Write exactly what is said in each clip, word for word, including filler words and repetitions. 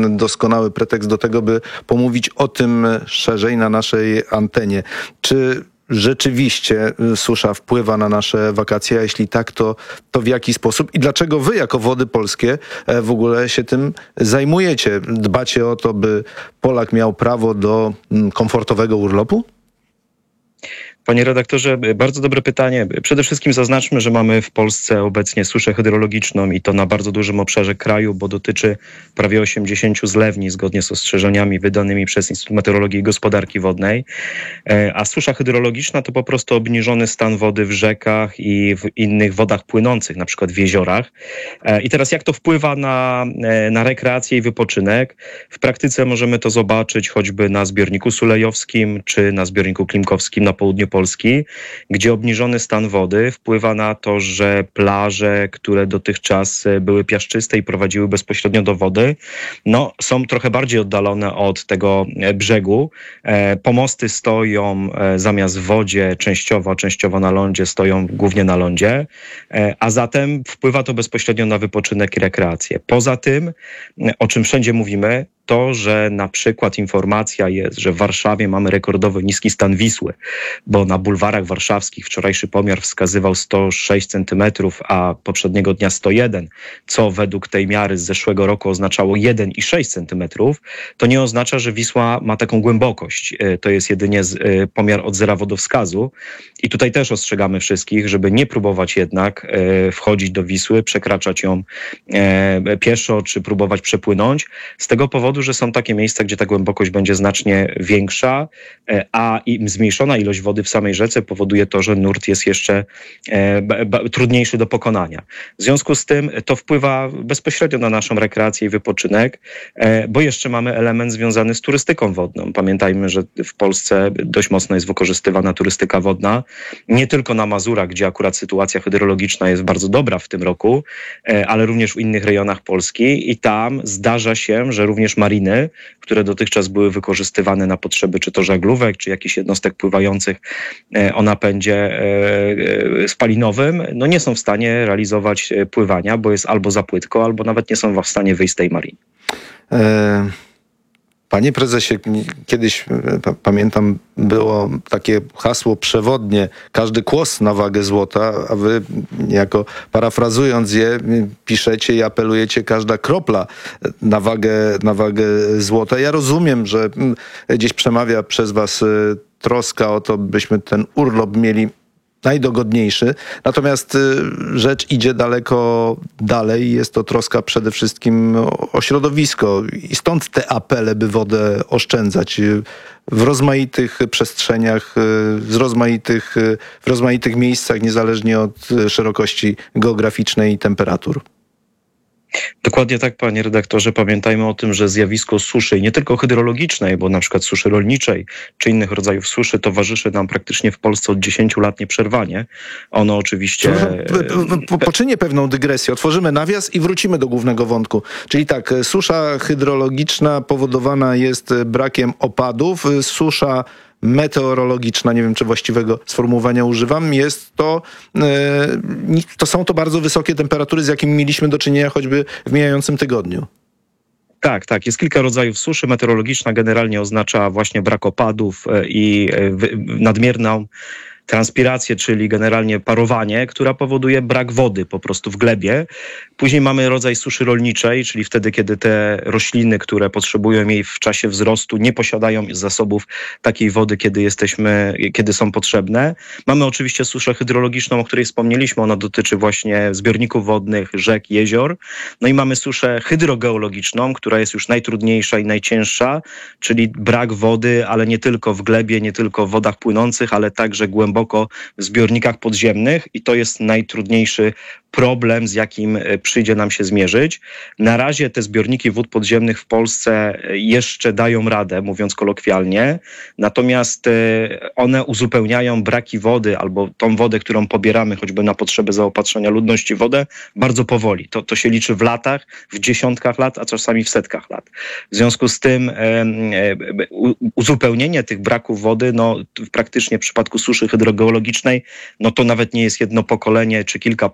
doskonały pretekst do tego, by pomówić o tym szerzej na naszej antenie. Czy rzeczywiście susza wpływa na nasze wakacje, a jeśli tak, to, to w jaki sposób i dlaczego wy jako Wody Polskie w ogóle się tym zajmujecie? Dbacie o to, by Polak miał prawo do komfortowego urlopu? Panie redaktorze, bardzo dobre pytanie. Przede wszystkim zaznaczmy, że mamy w Polsce obecnie suszę hydrologiczną i to na bardzo dużym obszarze kraju, bo dotyczy prawie osiemdziesięciu zlewni zgodnie z ostrzeżeniami wydanymi przez Instytut Meteorologii i Gospodarki Wodnej. A susza hydrologiczna to po prostu obniżony stan wody w rzekach i w innych wodach płynących, na przykład w jeziorach. I teraz jak to wpływa na, na rekreację i wypoczynek? W praktyce możemy to zobaczyć choćby na zbiorniku sulejowskim czy na zbiorniku klimkowskim na południu Polski, gdzie obniżony stan wody wpływa na to, że plaże, które dotychczas były piaszczyste i prowadziły bezpośrednio do wody, no, są trochę bardziej oddalone od tego brzegu. E, pomosty stoją e, zamiast w wodzie częściowo, częściowo na lądzie, stoją głównie na lądzie, e, a zatem wpływa to bezpośrednio na wypoczynek i rekreację. Poza tym, o czym wszędzie mówimy, to, że na przykład informacja jest, że w Warszawie mamy rekordowo niski stan Wisły, bo na bulwarach warszawskich wczorajszy pomiar wskazywał sto sześć centymetrów, a poprzedniego dnia sto jeden, co według tej miary z zeszłego roku oznaczało jeden i sześć centymetrów, to nie oznacza, że Wisła ma taką głębokość. To jest jedynie pomiar od zera wodowskazu i tutaj też ostrzegamy wszystkich, żeby nie próbować jednak wchodzić do Wisły, przekraczać ją pieszo, czy próbować przepłynąć. Z tego powodu, że są takie miejsca, gdzie ta głębokość będzie znacznie większa, a im zmniejszona ilość wody w samej rzece powoduje to, że nurt jest jeszcze e, b, b, trudniejszy do pokonania. W związku z tym to wpływa bezpośrednio na naszą rekreację i wypoczynek, e, bo jeszcze mamy element związany z turystyką wodną. Pamiętajmy, że w Polsce dość mocno jest wykorzystywana turystyka wodna, nie tylko na Mazurach, gdzie akurat sytuacja hydrologiczna jest bardzo dobra w tym roku, e, ale również w innych rejonach Polski i tam zdarza się, że również mariny, które dotychczas były wykorzystywane na potrzeby czy to żaglówek, czy jakichś jednostek pływających o napędzie spalinowym, no nie są w stanie realizować pływania, bo jest albo za płytko, albo nawet nie są w stanie wyjść z tej mariny. E- Panie prezesie, kiedyś p- pamiętam było takie hasło przewodnie, każdy kłos na wagę złota, a wy niejako parafrazując je piszecie i apelujecie każda kropla na wagę, na wagę złota. Ja rozumiem, że gdzieś przemawia przez was troska o to, byśmy ten urlop mieli najdogodniejszy. Natomiast rzecz idzie daleko dalej. Jest to troska przede wszystkim o środowisko i stąd te apele, by wodę oszczędzać w rozmaitych przestrzeniach, w rozmaitych, w rozmaitych miejscach, niezależnie od szerokości geograficznej i temperatur. Dokładnie tak, panie redaktorze. Pamiętajmy o tym, że zjawisko suszy, i nie tylko hydrologicznej, bo na przykład suszy rolniczej, czy innych rodzajów suszy, towarzyszy nam praktycznie w Polsce od dziesięciu lat nieprzerwanie. Ono oczywiście... Po, poczynię pewną dygresję. Otworzymy nawias i wrócimy do głównego wątku. Czyli tak, susza hydrologiczna powodowana jest brakiem opadów. Susza meteorologiczna, nie wiem, czy właściwego sformułowania używam, jest to, to są to bardzo wysokie temperatury, z jakimi mieliśmy do czynienia choćby w mijającym tygodniu. Tak, tak. Jest kilka rodzajów suszy. Meteorologiczna generalnie oznacza właśnie brak opadów i nadmierną transpirację, czyli generalnie parowanie, która powoduje brak wody po prostu w glebie. Później mamy rodzaj suszy rolniczej, czyli wtedy, kiedy te rośliny, które potrzebują jej w czasie wzrostu, nie posiadają zasobów takiej wody, kiedy jesteśmy, kiedy są potrzebne. Mamy oczywiście suszę hydrologiczną, o której wspomnieliśmy. Ona dotyczy właśnie zbiorników wodnych, rzek, jezior. No i mamy suszę hydrogeologiczną, która jest już najtrudniejsza i najcięższa, czyli brak wody, ale nie tylko w glebie, nie tylko w wodach płynących, ale także głęboko w zbiornikach podziemnych i to jest najtrudniejszy problem, z jakim przyjdzie nam się zmierzyć. Na razie te zbiorniki wód podziemnych w Polsce jeszcze dają radę, mówiąc kolokwialnie, natomiast one uzupełniają braki wody albo tą wodę, którą pobieramy choćby na potrzeby zaopatrzenia ludności w wodę, bardzo powoli. To, to się liczy w latach, w dziesiątkach lat, a czasami w setkach lat. W związku z tym e, e, uzupełnienie tych braków wody, no praktycznie w przypadku suszy hydrogeologicznej, no to nawet nie jest jedno pokolenie czy kilka pokoleń, tylko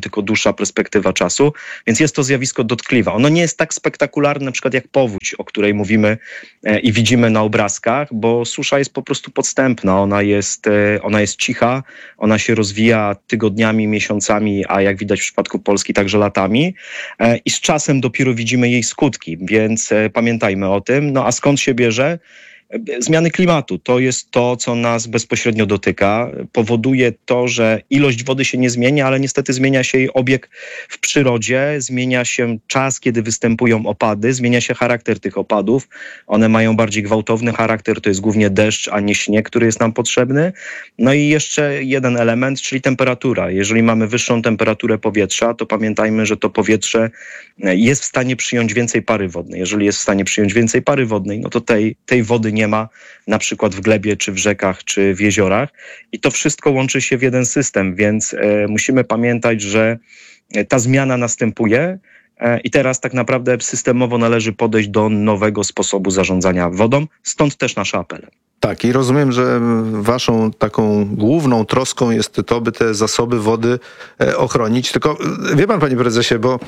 tylko dłuższa perspektywa czasu, więc jest to zjawisko dotkliwe. Ono nie jest tak spektakularne na przykład jak powódź, o której mówimy e, i widzimy na obrazkach, bo susza jest po prostu podstępna, ona jest, e, ona jest cicha, ona się rozwija tygodniami, miesiącami, a jak widać w przypadku Polski także latami e, i z czasem dopiero widzimy jej skutki, więc e, pamiętajmy o tym. No a skąd się bierze? Zmiany klimatu to jest to, co nas bezpośrednio dotyka. Powoduje to, że ilość wody się nie zmienia, ale niestety zmienia się jej obieg w przyrodzie, zmienia się czas, kiedy występują opady, zmienia się charakter tych opadów. One mają bardziej gwałtowny charakter, to jest głównie deszcz, a nie śnieg, który jest nam potrzebny. No i jeszcze jeden element, czyli temperatura. Jeżeli mamy wyższą temperaturę powietrza, to pamiętajmy, że to powietrze jest w stanie przyjąć więcej pary wodnej. Jeżeli jest w stanie przyjąć więcej pary wodnej, no to tej, tej wody nie ma na przykład w glebie, czy w rzekach, czy w jeziorach. I to wszystko łączy się w jeden system, więc e, musimy pamiętać, że ta zmiana następuje e, i teraz tak naprawdę systemowo należy podejść do nowego sposobu zarządzania wodą. Stąd też nasze apele. Tak, i rozumiem, że waszą taką główną troską jest to, by te zasoby wody e, ochronić. Tylko wie pan, panie prezesie, bo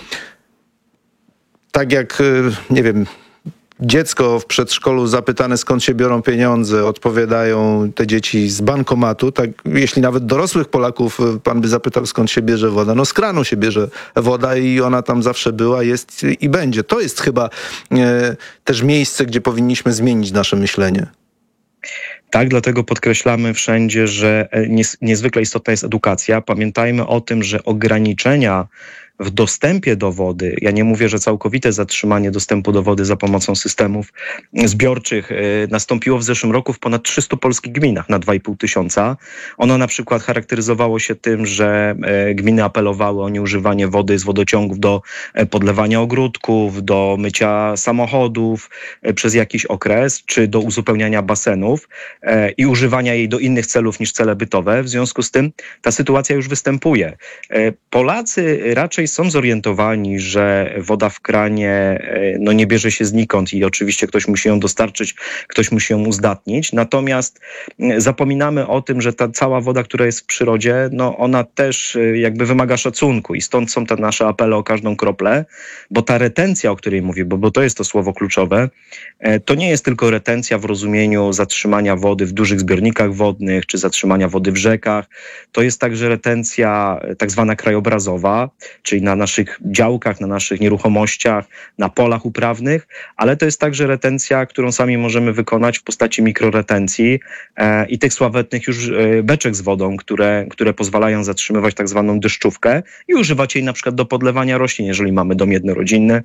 tak jak, nie wiem, dziecko w przedszkolu zapytane, skąd się biorą pieniądze, odpowiadają te dzieci z bankomatu. Tak, jeśli nawet dorosłych Polaków pan by zapytał, skąd się bierze woda, no z kranu się bierze woda i ona tam zawsze była, jest i będzie. To jest chyba e, też miejsce, gdzie powinniśmy zmienić nasze myślenie. Tak, dlatego podkreślamy wszędzie, że niezwykle istotna jest edukacja. Pamiętajmy o tym, że ograniczenia w dostępie do wody, ja nie mówię, że całkowite zatrzymanie dostępu do wody za pomocą systemów zbiorczych nastąpiło w zeszłym roku w ponad trzystu polskich gminach na dwa i pół tysiąca. Ono na przykład charakteryzowało się tym, że gminy apelowały o nieużywanie wody z wodociągów do podlewania ogródków, do mycia samochodów przez jakiś okres, czy do uzupełniania basenów i używania jej do innych celów niż cele bytowe. W związku z tym ta sytuacja już występuje. Polacy raczej są zorientowani, że woda w kranie no, nie bierze się znikąd i oczywiście ktoś musi ją dostarczyć, ktoś musi ją uzdatnić. Natomiast zapominamy o tym, że ta cała woda, która jest w przyrodzie, no ona też jakby wymaga szacunku i stąd są te nasze apele o każdą kroplę, bo ta retencja, o której mówię, bo, bo to jest to słowo kluczowe, to nie jest tylko retencja w rozumieniu zatrzymania wody w dużych zbiornikach wodnych, czy zatrzymania wody w rzekach. To jest także retencja tak zwana krajobrazowa, czyli na naszych działkach, na naszych nieruchomościach, na polach uprawnych, ale to jest także retencja, którą sami możemy wykonać w postaci mikroretencji e, i tych sławetnych już e, beczek z wodą, które, które pozwalają zatrzymywać tak zwaną deszczówkę i używać jej na przykład do podlewania roślin, jeżeli mamy dom jednorodzinny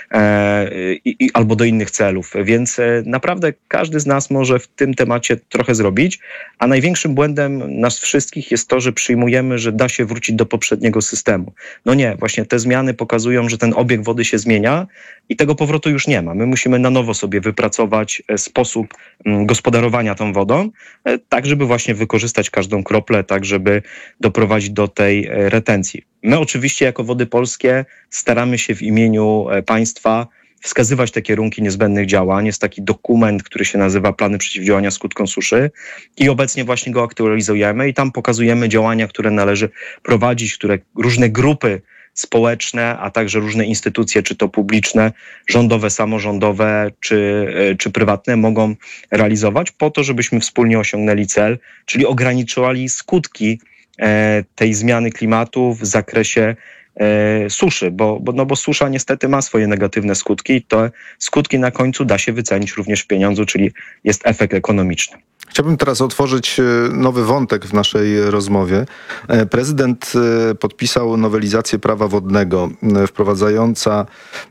e, i, i, albo do innych celów. Więc e, naprawdę każdy z nas może w tym temacie trochę zrobić, a największym błędem nas wszystkich jest to, że przyjmujemy, że da się wrócić do poprzedniego systemu. No nie, właśnie te zmiany pokazują, że ten obieg wody się zmienia i tego powrotu już nie ma. My musimy na nowo sobie wypracować sposób gospodarowania tą wodą, tak żeby właśnie wykorzystać każdą kroplę, tak żeby doprowadzić do tej retencji. My oczywiście jako Wody Polskie staramy się w imieniu państwa wskazywać te kierunki niezbędnych działań. Jest taki dokument, który się nazywa Plany Przeciwdziałania Skutkom Suszy i obecnie właśnie go aktualizujemy i tam pokazujemy działania, które należy prowadzić, które różne grupy społeczne, a także różne instytucje, czy to publiczne, rządowe, samorządowe, czy, czy prywatne mogą realizować po to, żebyśmy wspólnie osiągnęli cel, czyli ograniczali skutki e, tej zmiany klimatu w zakresie e, suszy, bo, bo, no bo susza niestety ma swoje negatywne skutki i te skutki na końcu da się wycenić również w pieniądzu, czyli jest efekt ekonomiczny. Chciałbym teraz otworzyć nowy wątek w naszej rozmowie. Prezydent podpisał nowelizację prawa wodnego, wprowadzająca,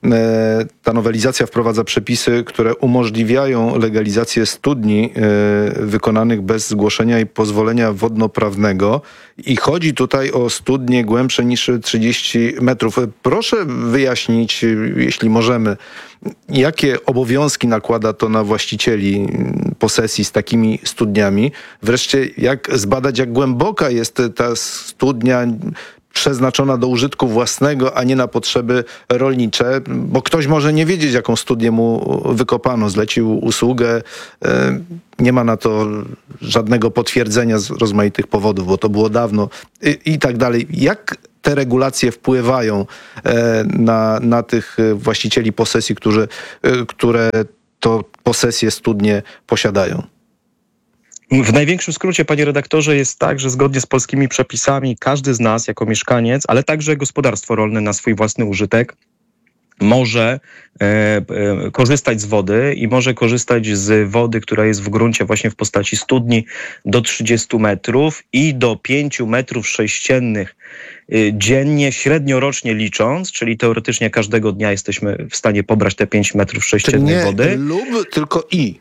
ta nowelizacja wprowadza przepisy, które umożliwiają legalizację studni wykonanych bez zgłoszenia i pozwolenia wodnoprawnego. I chodzi tutaj o studnie głębsze niż trzydzieści metrów. Proszę wyjaśnić, jeśli możemy, jakie obowiązki nakłada to na właścicieli posesji z takimi studniami? Wreszcie jak zbadać, jak głęboka jest ta studnia przeznaczona do użytku własnego, a nie na potrzeby rolnicze? Bo ktoś może nie wiedzieć, jaką studnię mu wykopano, zlecił usługę, nie ma na to żadnego potwierdzenia z rozmaitych powodów, bo to było dawno i, i tak dalej. Jak te regulacje wpływają na, na tych właścicieli posesji, którzy, które to posesje studnie posiadają? W największym skrócie, panie redaktorze, jest tak, że zgodnie z polskimi przepisami każdy z nas jako mieszkaniec, ale także gospodarstwo rolne na swój własny użytek może e, e, korzystać z wody i może korzystać z wody, która jest w gruncie właśnie w postaci studni do trzydziestu metrów i do pięciu metrów sześciennych dziennie, średnio rocznie licząc, czyli teoretycznie każdego dnia jesteśmy w stanie pobrać te pięć metrów sześciennych nie wody. lub, tylko i.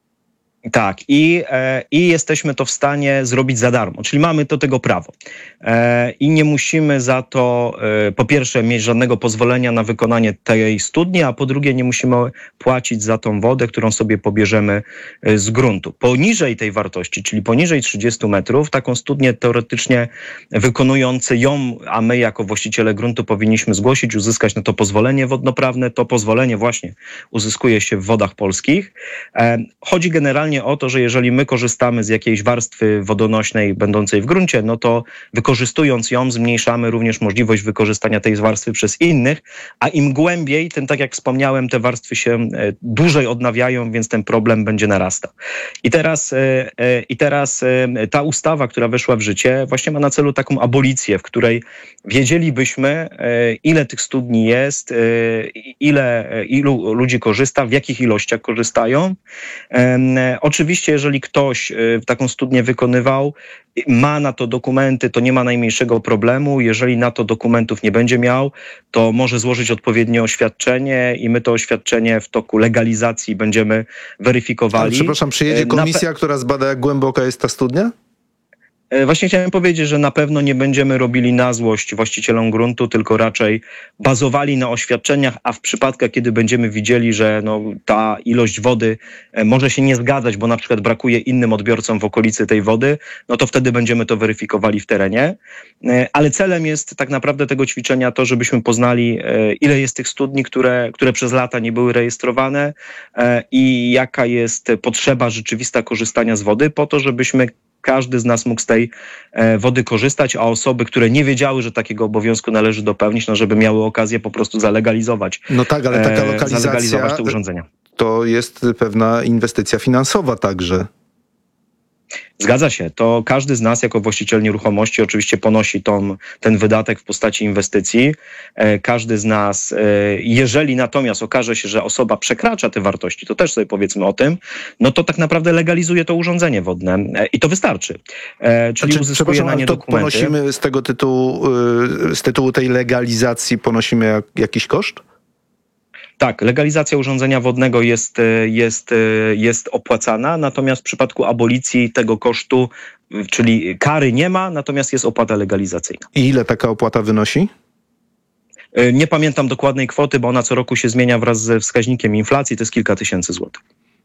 Tak, i, e, i jesteśmy to w stanie zrobić za darmo, czyli mamy do tego prawo. E, I nie musimy za to, e, po pierwsze, mieć żadnego pozwolenia na wykonanie tej studni, a po drugie, nie musimy płacić za tą wodę, którą sobie pobierzemy e, z gruntu. Poniżej tej wartości, czyli poniżej trzydziestu metrów, taką studnię teoretycznie wykonujący ją, a my jako właściciele gruntu powinniśmy zgłosić, uzyskać na to pozwolenie wodnoprawne. To pozwolenie właśnie uzyskuje się w Wodach Polskich. E, chodzi generalnie o to, że jeżeli my korzystamy z jakiejś warstwy wodonośnej będącej w gruncie, no to wykorzystując ją zmniejszamy również możliwość wykorzystania tej warstwy przez innych, a im głębiej, tym tak jak wspomniałem, te warstwy się dłużej odnawiają, więc ten problem będzie narastał. I teraz, i teraz ta ustawa, która weszła w życie, właśnie ma na celu taką abolicję, w której wiedzielibyśmy, ile tych studni jest, ile, ilu ludzi korzysta, w jakich ilościach korzystają. Oczywiście, jeżeli ktoś taką studnię wykonywał, ma na to dokumenty, to nie ma najmniejszego problemu. Jeżeli na to dokumentów nie będzie miał, to może złożyć odpowiednie oświadczenie i my to oświadczenie w toku legalizacji będziemy weryfikowali. Ale, przepraszam, przyjedzie komisja, pe- która zbada, jak głęboka jest ta studnia? Właśnie chciałem powiedzieć, że na pewno nie będziemy robili na złość właścicielom gruntu, tylko raczej bazowali na oświadczeniach, a w przypadkach, kiedy będziemy widzieli, że no, ta ilość wody może się nie zgadzać, bo na przykład brakuje innym odbiorcom w okolicy tej wody, no to wtedy będziemy to weryfikowali w terenie. Ale celem jest tak naprawdę tego ćwiczenia to, żebyśmy poznali, ile jest tych studni, które, które przez lata nie były rejestrowane i jaka jest potrzeba rzeczywista korzystania z wody, po to, żebyśmy każdy z nas mógł z tej e, wody korzystać, a osoby, które nie wiedziały, że takiego obowiązku należy dopełnić, no żeby miały okazję po prostu zalegalizować. No tak, ale taka e, lokalizacja zalegalizować te urządzenia. To jest pewna inwestycja finansowa także. Zgadza się. To każdy z nas jako właściciel nieruchomości oczywiście ponosi tą, ten wydatek w postaci inwestycji. E, każdy z nas, e, jeżeli natomiast okaże się, że osoba przekracza te wartości, to też sobie powiedzmy o tym, no to tak naprawdę legalizuje to urządzenie wodne e, i to wystarczy. E, czyli znaczy, uzyskuje na nie to dokumenty. Ponosimy z tego tytułu, y, z tytułu tej legalizacji ponosimy jak, jakiś koszt? Tak, legalizacja urządzenia wodnego jest, jest, jest opłacana, natomiast w przypadku abolicji tego kosztu, czyli kary nie ma, natomiast jest opłata legalizacyjna. I ile taka opłata wynosi? Nie pamiętam dokładnej kwoty, bo ona co roku się zmienia wraz ze wskaźnikiem inflacji, to jest kilka tysięcy złotych.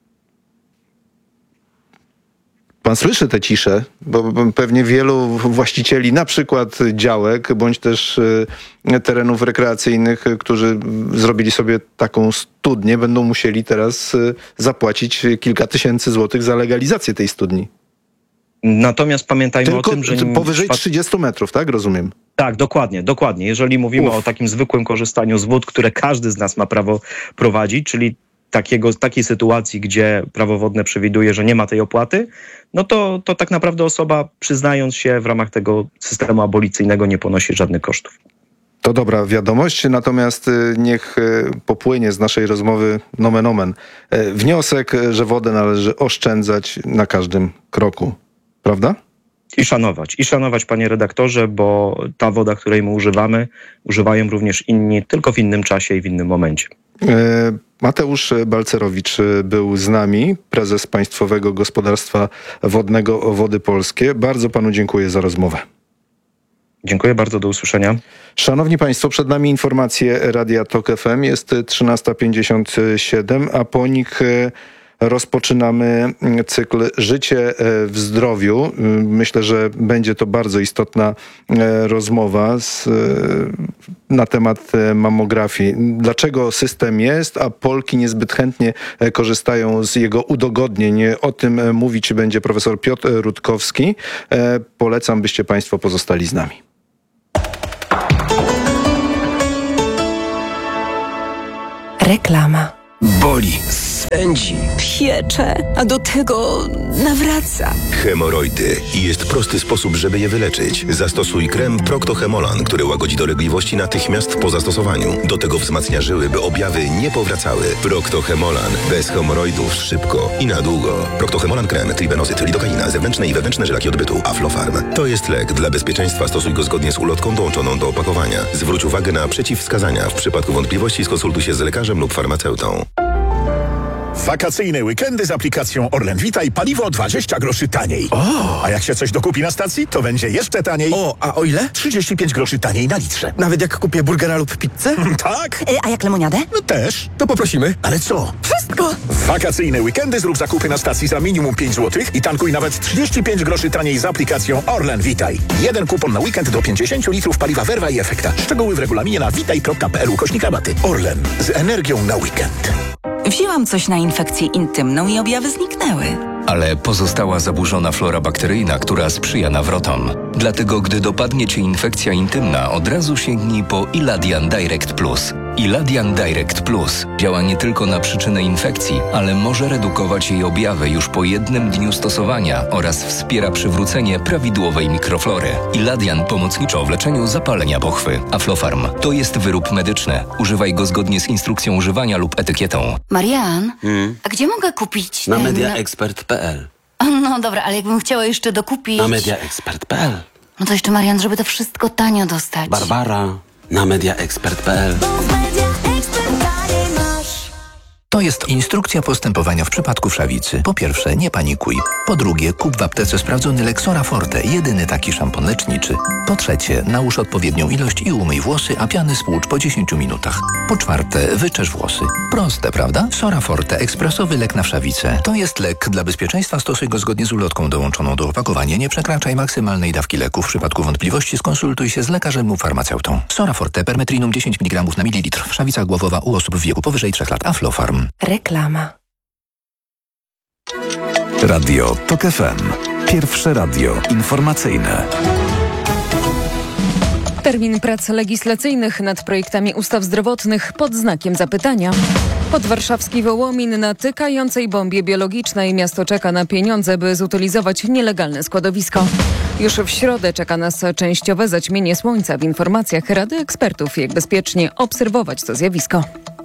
Pan słyszy tę ciszę, bo pewnie wielu właścicieli na przykład działek, bądź też terenów rekreacyjnych, którzy zrobili sobie taką studnię, będą musieli teraz zapłacić kilka tysięcy złotych za legalizację tej studni. Natomiast pamiętajmy Tylko o tym, że... powyżej trzydziestu metrów, tak? Rozumiem. Tak, dokładnie, dokładnie. Jeżeli mówimy Uf. o takim zwykłym korzystaniu z wód, które każdy z nas ma prawo prowadzić, czyli Takiego, takiej sytuacji, gdzie prawo wodne przewiduje, że nie ma tej opłaty, no to, to tak naprawdę osoba, przyznając się w ramach tego systemu abolicyjnego, nie ponosi żadnych kosztów. To dobra wiadomość, natomiast niech popłynie z naszej rozmowy nomen omen wniosek, że wodę należy oszczędzać na każdym kroku, prawda? I szanować, i szanować, panie redaktorze, bo ta woda, której my używamy, używają również inni, tylko w innym czasie i w innym momencie. Mateusz Balcerowicz był z nami, prezes Państwowego Gospodarstwa Wodnego Wody Polskie. Bardzo panu dziękuję za rozmowę. Dziękuję bardzo, do usłyszenia. Szanowni państwo, przed nami informacje Radia Tok F M. Jest trzynasta pięćdziesiąt siedem, a po nich rozpoczynamy cykl Życie w zdrowiu. Myślę, że będzie to bardzo istotna rozmowa z, na temat mammografii. Dlaczego system jest, a Polki niezbyt chętnie korzystają z jego udogodnień? O tym mówić będzie profesor Piotr Rutkowski. Polecam, byście państwo pozostali z nami. Reklama. Boli, spędzi, Piecze, a do tego nawraca. hemoroidy. I jest prosty sposób, żeby je wyleczyć. Zastosuj krem Procto-Hemolan, który łagodzi dolegliwości natychmiast po zastosowaniu. Do tego wzmacnia żyły, by objawy nie powracały. Procto-Hemolan. Bez hemoroidów szybko i na długo. Procto-Hemolan krem, tribenozyt, lidokaina, zewnętrzne i wewnętrzne żylaki odbytu, Aflofarm. To jest lek. Dla bezpieczeństwa stosuj go zgodnie z ulotką dołączoną do opakowania. Zwróć uwagę na przeciwwskazania. W przypadku wątpliwości skonsultuj się z lekarzem lub farmaceutą. Wakacyjne weekendy z aplikacją Orlen Vitaj paliwo dwadzieścia groszy taniej. O! A jak się coś dokupi na stacji, to będzie jeszcze taniej. O, a o ile? trzydzieści pięć groszy taniej na litrze. Nawet jak kupię burgera lub pizzę? Tak? E, a jak lemoniadę? No też. To poprosimy. Ale co? Wszystko! W wakacyjne weekendy zrób zakupy na stacji za minimum pięć złotych i tankuj nawet trzydzieści pięć groszy taniej z aplikacją Orlen Vitaj. Jeden kupon na weekend do pięćdziesiąt litrów paliwa Verva i Efekta. Szczegóły w regulaminie na witaj kropka p l ukośnik rabaty. Orlen. Z energią na weekend. Wzięłam coś na infekcję intymną i objawy zniknęły. Ale pozostała zaburzona flora bakteryjna, która sprzyja nawrotom. Dlatego, gdy dopadnie Cię infekcja intymna, od razu sięgnij po Iladian Direct Plus. Iladian Direct Plus działa nie tylko na przyczynę infekcji, ale może redukować jej objawy już po jednym dniu stosowania oraz wspiera przywrócenie prawidłowej mikroflory. Iladian pomocniczo w leczeniu zapalenia pochwy. Aflofarm to jest wyrób medyczny. Używaj go zgodnie z instrukcją używania lub etykietą. Marian, Hmm? a gdzie mogę kupić Na ten... mediaexpert kropka p l. No dobra, ale jakbym chciała jeszcze dokupić... Na mediaexpert kropka p l. No to jeszcze, Marian, żeby to wszystko tanio dostać. Barbara. Na mediaexpert kropka p l. To jest instrukcja postępowania w przypadku wszawicy. Po pierwsze, nie panikuj. Po drugie, kup w aptece sprawdzony Lexora Forte, jedyny taki szampon leczniczy. Po trzecie, nałóż odpowiednią ilość i umyj włosy, a piany spłucz po dziesięciu minutach. Po czwarte, wyczesz włosy. Proste, prawda? Sora Forte, ekspresowy lek na wszawicę. To jest lek. Dla bezpieczeństwa stosuj go zgodnie z ulotką dołączoną do opakowania. Nie przekraczaj maksymalnej dawki leku. W przypadku wątpliwości skonsultuj się z lekarzem lub farmaceutą. Sora Forte, permetrinum dziesięć miligramów na mililitr. Wszawica głowowa u osób w wieku powyżej trzech lat. Aflofarm. Reklama. Radio Tok F M. Pierwsze radio informacyjne. Termin prac legislacyjnych nad projektami ustaw zdrowotnych pod znakiem zapytania. Podwarszawski Wołomin na tykającej bombie biologicznej. Miasto czeka na pieniądze, by zutylizować nielegalne składowisko. Już w środę czeka nas częściowe zaćmienie słońca. W informacjach Rady Ekspertów, jak bezpiecznie obserwować to zjawisko.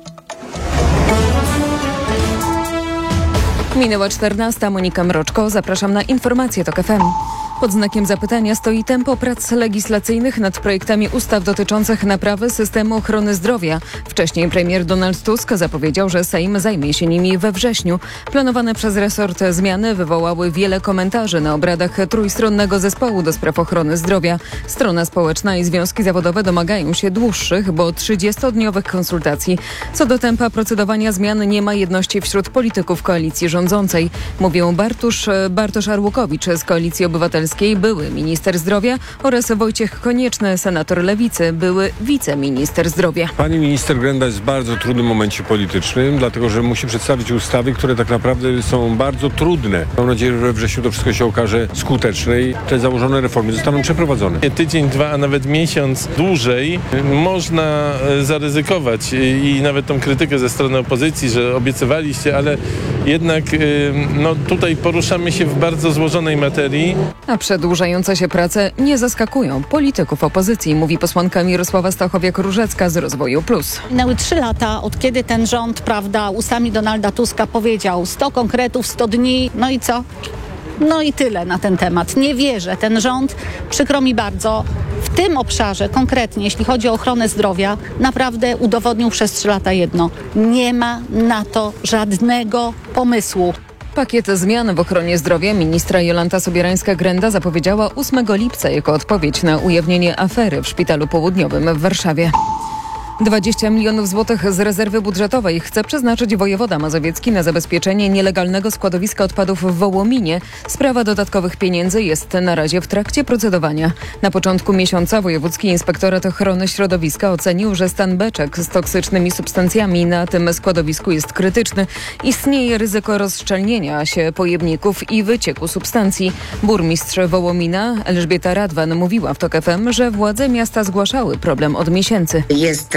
Minęła czternasta. Monika Mroczko. Zapraszam na informacje Tok F M. Pod znakiem zapytania stoi tempo prac legislacyjnych nad projektami ustaw dotyczących naprawy systemu ochrony zdrowia. Wcześniej premier Donald Tusk zapowiedział, że Sejm zajmie się nimi we wrześniu. Planowane przez resort zmiany wywołały wiele komentarzy na obradach trójstronnego zespołu do spraw ochrony zdrowia. Strona społeczna i związki zawodowe domagają się dłuższych, bo trzydziestodniowych konsultacji. Co do tempa procedowania zmian nie ma jedności wśród polityków koalicji rządzącej. Mówią Bartosz, Bartosz Arłukowicz z Koalicji Obywatelskiej, były minister zdrowia, oraz Wojciech Konieczny, senator Lewicy, były wiceminister zdrowia. Pani minister Grenda jest w bardzo trudnym momencie politycznym, dlatego że musi przedstawić ustawy, które tak naprawdę są bardzo trudne. Mam nadzieję, że we wrześniu to wszystko się okaże skuteczne i te założone reformy zostaną przeprowadzone. Tydzień, dwa, a nawet miesiąc dłużej można zaryzykować i nawet tą krytykę ze strony opozycji, że obiecywaliście, ale jednak no, tutaj poruszamy się w bardzo złożonej materii. A przedłużające się prace nie zaskakują polityków opozycji, mówi posłanka Mirosława Stachowiak-Różecka z Rozwoju Plus. Minęły trzy lata, od kiedy ten rząd, prawda, ustami Donalda Tuska powiedział sto konkretów, sto dni, no i co? No i tyle na ten temat. Nie wierzę. Ten rząd, przykro mi bardzo, w tym obszarze konkretnie, jeśli chodzi o ochronę zdrowia, naprawdę udowodnił przez trzy lata jedno. Nie ma na to żadnego pomysłu. Pakiet zmian w ochronie zdrowia ministra Jolanta Sobierańska-Grenda zapowiedziała ósmego lipca jako odpowiedź na ujawnienie afery w Szpitalu Południowym w Warszawie. dwadzieścia milionów złotych z rezerwy budżetowej chce przeznaczyć wojewoda mazowiecki na zabezpieczenie nielegalnego składowiska odpadów w Wołominie. Sprawa dodatkowych pieniędzy jest na razie w trakcie procedowania. Na początku miesiąca Wojewódzki Inspektorat Ochrony Środowiska ocenił, że stan beczek z toksycznymi substancjami na tym składowisku jest krytyczny. Istnieje ryzyko rozszczelnienia się pojemników i wycieku substancji. Burmistrz Wołomina Elżbieta Radwan mówiła w Tok F M, że władze miasta zgłaszały problem od miesięcy. Jest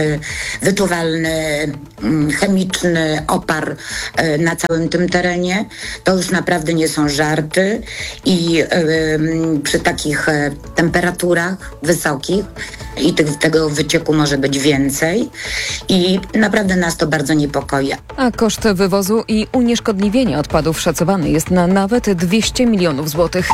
wyczuwalny chemiczny opar na całym tym terenie. To już naprawdę nie są żarty i przy takich temperaturach wysokich i tego wycieku może być więcej i naprawdę nas to bardzo niepokoi. A koszt wywozu i unieszkodliwienia odpadów szacowany jest na nawet dwieście milionów złotych.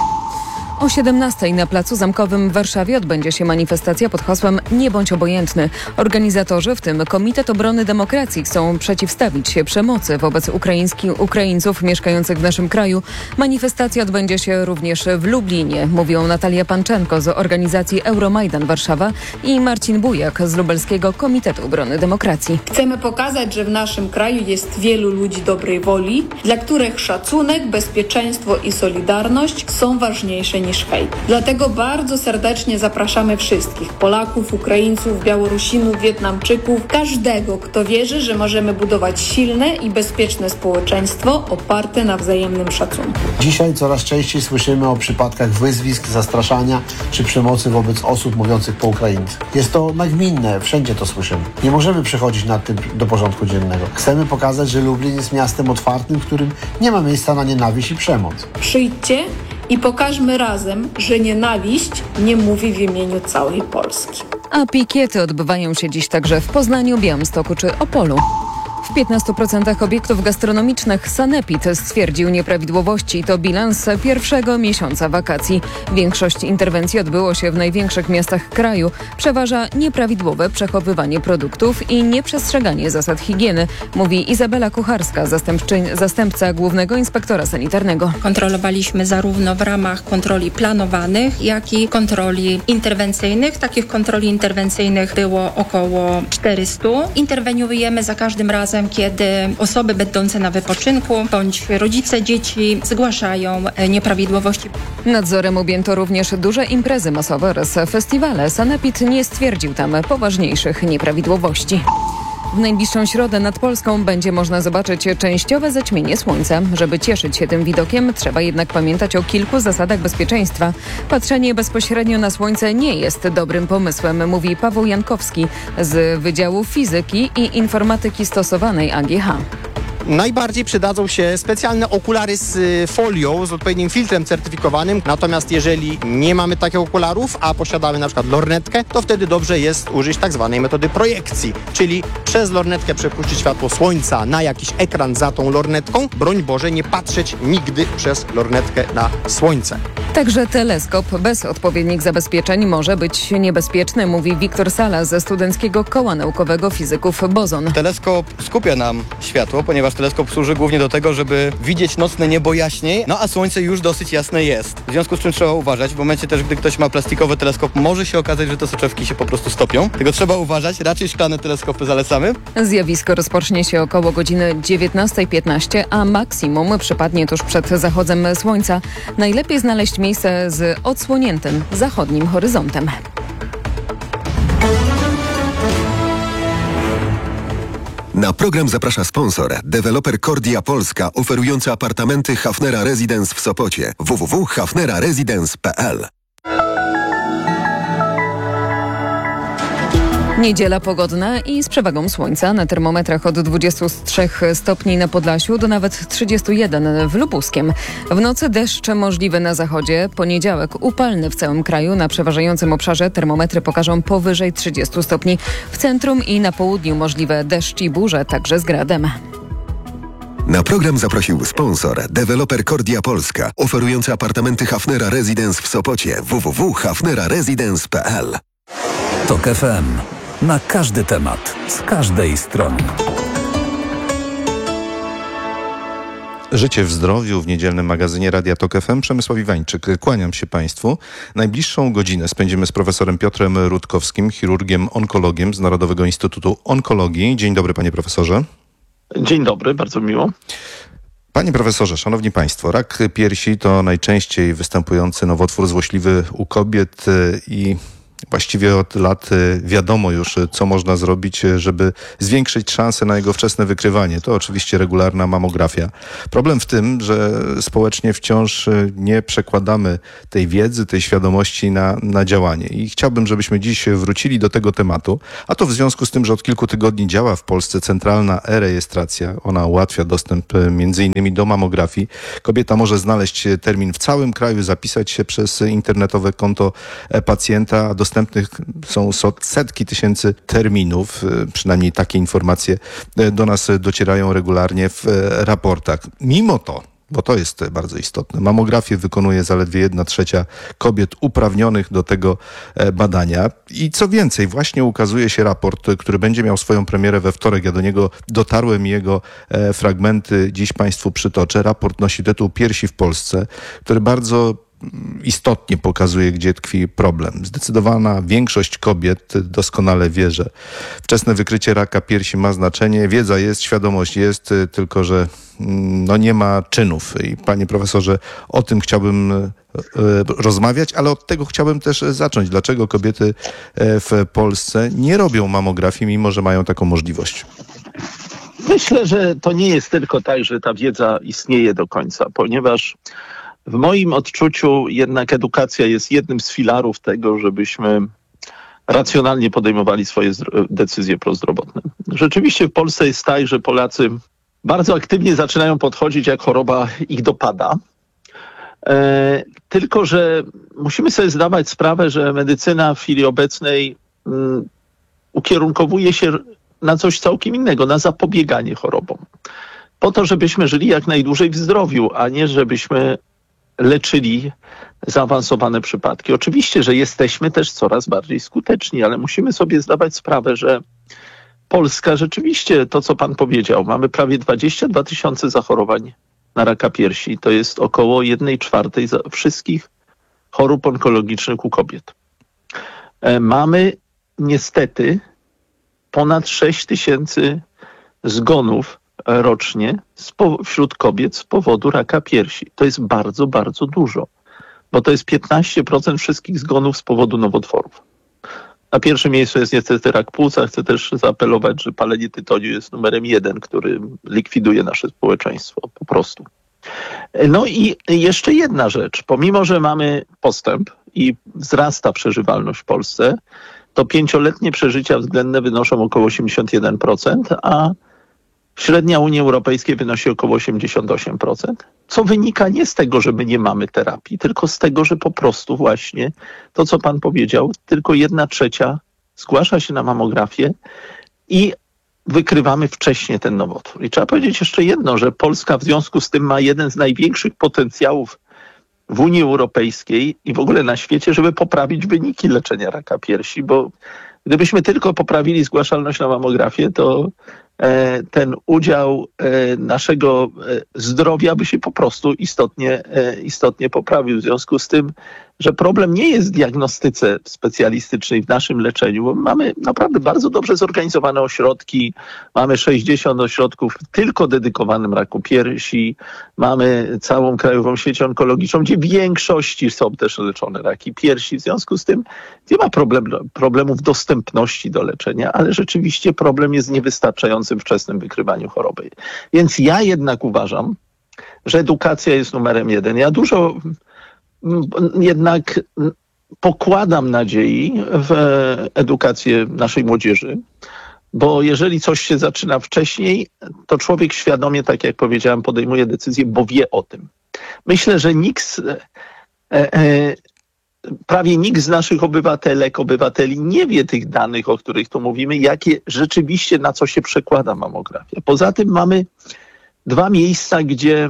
O siedemnastej na Placu Zamkowym w Warszawie odbędzie się manifestacja pod hasłem Nie bądź obojętny. Organizatorzy, w tym Komitet Obrony Demokracji, chcą przeciwstawić się przemocy wobec Ukraińców mieszkających w naszym kraju. Manifestacja odbędzie się również w Lublinie, mówią Natalia Panczenko z organizacji Euromajdan Warszawa i Marcin Bujak z Lubelskiego Komitetu Obrony Demokracji. Chcemy pokazać, że w naszym kraju jest wielu ludzi dobrej woli, dla których szacunek, bezpieczeństwo i solidarność są ważniejsze niż hejt. Dlatego bardzo serdecznie zapraszamy wszystkich Polaków, Ukraińców, Białorusinów, Wietnamczyków, każdego, kto wierzy, że możemy budować silne i bezpieczne społeczeństwo oparte na wzajemnym szacunku. Dzisiaj coraz częściej słyszymy o przypadkach wyzwisk, zastraszania czy przemocy wobec osób mówiących po ukraińsku. Jest to nagminne, wszędzie to słyszymy. Nie możemy przechodzić nad tym do porządku dziennego. Chcemy pokazać, że Lublin jest miastem otwartym, w którym nie ma miejsca na nienawiść i przemoc. Przyjdźcie i pokażmy razem, że nienawiść nie mówi w imieniu całej Polski. A pikiety odbywają się dziś także w Poznaniu, Białymstoku czy Opolu. W piętnastu procentach obiektów gastronomicznych Sanepid stwierdził nieprawidłowości. To bilans pierwszego miesiąca wakacji. Większość interwencji odbyło się w największych miastach kraju. Przeważa nieprawidłowe przechowywanie produktów i nieprzestrzeganie zasad higieny, mówi Izabela Kucharska, zastępca głównego inspektora sanitarnego. Kontrolowaliśmy zarówno w ramach kontroli planowanych, jak i kontroli interwencyjnych. Takich kontroli interwencyjnych było około czterysta. Interweniujemy za każdym razem, kiedy osoby będące na wypoczynku bądź rodzice dzieci zgłaszają nieprawidłowości. Nadzorem objęto również duże imprezy masowe oraz festiwale. Sanepid nie stwierdził tam poważniejszych nieprawidłowości. W najbliższą środę nad Polską będzie można zobaczyć częściowe zaćmienie słońca. Żeby cieszyć się tym widokiem, trzeba jednak pamiętać o kilku zasadach bezpieczeństwa. Patrzenie bezpośrednio na słońce nie jest dobrym pomysłem, mówi Paweł Jankowski z Wydziału Fizyki i Informatyki Stosowanej A G H. Najbardziej przydadzą się specjalne okulary z folią, z odpowiednim filtrem certyfikowanym. Natomiast jeżeli nie mamy takich okularów, a posiadamy na przykład lornetkę, to wtedy dobrze jest użyć tak zwanej metody projekcji, czyli przez lornetkę przepuścić światło słońca na jakiś ekran za tą lornetką. Broń Boże, nie patrzeć nigdy przez lornetkę na słońce. Także teleskop bez odpowiednich zabezpieczeń może być niebezpieczny, mówi Wiktor Sala ze Studenckiego Koła Naukowego Fizyków Bozon. Teleskop skupia nam światło, ponieważ teleskop służy głównie do tego, żeby widzieć nocne niebo jaśniej, no a słońce już dosyć jasne jest. W związku z czym trzeba uważać. W momencie też, gdy ktoś ma plastikowy teleskop, może się okazać, że te soczewki się po prostu stopią. Tego trzeba uważać. Raczej szklane teleskopy zalecamy. Zjawisko rozpocznie się około godziny dziewiętnastej piętnaście, a maksimum przypadnie tuż przed zachodem słońca. Najlepiej znaleźć miejsce z odsłoniętym zachodnim horyzontem. Na program zaprasza sponsor, deweloper Kordia Polska, oferujący apartamenty Hafnera Residence w Sopocie. w w w kropka hafnera residence kropka p l. Niedziela pogodna i z przewagą słońca. Na termometrach od dwudziestu trzech stopni na Podlasiu do nawet trzydziestu jeden w Lubuskiem. W nocy deszcz możliwy na zachodzie. Poniedziałek upalny w całym kraju. Na przeważającym obszarze termometry pokażą powyżej trzydziestu stopni. W centrum i na południu możliwe deszcz i burze, także z gradem. Na program zaprosił sponsor, deweloper Kordia Polska, oferujący apartamenty Hafnera Residence w Sopocie. w w w kropka hafnera residence kropka p l. Tok F M. Na każdy temat, z każdej strony. Życie w zdrowiu w niedzielnym magazynie Radia Tok F M. Przemysław Iwańczyk. Kłaniam się Państwu. Najbliższą godzinę spędzimy z profesorem Piotrem Rutkowskim, chirurgiem, onkologiem z Narodowego Instytutu Onkologii. Dzień dobry, panie profesorze. Dzień dobry, bardzo miło. Panie profesorze, szanowni państwo, rak piersi to najczęściej występujący nowotwór złośliwy u kobiet i Właściwie od lat wiadomo już, co można zrobić, żeby zwiększyć szanse na jego wczesne wykrywanie. To oczywiście regularna mamografia. Problem w tym, że społecznie wciąż nie przekładamy tej wiedzy, tej świadomości na, na działanie. I chciałbym, żebyśmy dziś wrócili do tego tematu, a to w związku z tym, że od kilku tygodni działa w Polsce centralna e-rejestracja. Ona ułatwia dostęp między innymi do mamografii. Kobieta może znaleźć termin w całym kraju, zapisać się przez internetowe konto pacjenta, a dostępnych są setki tysięcy terminów, przynajmniej takie informacje do nas docierają regularnie w raportach. Mimo to, bo to jest bardzo istotne, mamografię wykonuje zaledwie jedna trzecia kobiet uprawnionych do tego badania. I co więcej, właśnie ukazuje się raport, który będzie miał swoją premierę we wtorek. Ja do niego dotarłem i jego fragmenty dziś Państwu przytoczę. Raport nosi tytuł Piersi w Polsce, który bardzo istotnie pokazuje, gdzie tkwi problem. Zdecydowana większość kobiet doskonale wie, że wczesne wykrycie raka piersi ma znaczenie. Wiedza jest, świadomość jest, tylko że no nie ma czynów. I panie profesorze, o tym chciałbym rozmawiać, ale od tego chciałbym też zacząć. Dlaczego kobiety w Polsce nie robią mamografii, mimo że mają taką możliwość? Myślę, że to nie jest tylko tak, że ta wiedza istnieje do końca, ponieważ w moim odczuciu jednak edukacja jest jednym z filarów tego, żebyśmy racjonalnie podejmowali swoje decyzje prozdrowotne. Rzeczywiście w Polsce jest tak, że Polacy bardzo aktywnie zaczynają podchodzić, jak choroba ich dopada. E, tylko że musimy sobie zdawać sprawę, że medycyna w chwili obecnej um, ukierunkowuje się na coś całkiem innego, na zapobieganie chorobom. Po to, żebyśmy żyli jak najdłużej w zdrowiu, a nie żebyśmy leczyli zaawansowane przypadki. Oczywiście, że jesteśmy też coraz bardziej skuteczni, ale musimy sobie zdawać sprawę, że Polska rzeczywiście, to co pan powiedział, mamy prawie dwadzieścia dwa tysiące zachorowań na raka piersi. To jest około jednej czwartej wszystkich chorób onkologicznych u kobiet. Mamy niestety ponad sześć tysięcy zgonów rocznie wśród kobiet z powodu raka piersi. To jest bardzo, bardzo dużo, bo to jest piętnaście procent wszystkich zgonów z powodu nowotworów. Na pierwszym miejscu jest niestety rak płuca. Chcę też zaapelować, że palenie tytoniu jest numerem jeden, który likwiduje nasze społeczeństwo po prostu. No i jeszcze jedna rzecz. Pomimo, że mamy postęp i wzrasta przeżywalność w Polsce, to pięcioletnie przeżycia względne wynoszą około osiemdziesiąt jeden procent, a średnia Unii Europejskiej wynosi około osiemdziesiąt osiem procent, co wynika nie z tego, że my nie mamy terapii, tylko z tego, że po prostu właśnie to, co pan powiedział, tylko jedna trzecia zgłasza się na mamografię i wykrywamy wcześniej ten nowotwór. I trzeba powiedzieć jeszcze jedno, że Polska w związku z tym ma jeden z największych potencjałów w Unii Europejskiej i w ogóle na świecie, żeby poprawić wyniki leczenia raka piersi, bo gdybyśmy tylko poprawili zgłaszalność na mamografię, to ten udział naszego zdrowia by się po prostu istotnie, istotnie poprawił. W związku z tym, że problem nie jest w diagnostyce specjalistycznej, w naszym leczeniu, bo mamy naprawdę bardzo dobrze zorganizowane ośrodki. Mamy sześćdziesiąt ośrodków tylko dedykowanym raku piersi. Mamy całą Krajową Sieć Onkologiczną, gdzie w większości są też leczone raki piersi. W związku z tym nie ma problem, problemów dostępności do leczenia, ale rzeczywiście problem jest w niewystarczającym wczesnym wykrywaniu choroby. Więc ja jednak uważam, że edukacja jest numerem jeden. Ja dużo jednak pokładam nadziei w edukację naszej młodzieży, bo jeżeli coś się zaczyna wcześniej, to człowiek świadomie, tak jak powiedziałem, podejmuje decyzję, bo wie o tym. Myślę, że nikt, e, e, prawie nikt z naszych obywatelek, obywateli nie wie tych danych, o których tu mówimy, jakie rzeczywiście, na co się przekłada mamografia. Poza tym mamy dwa miejsca, gdzie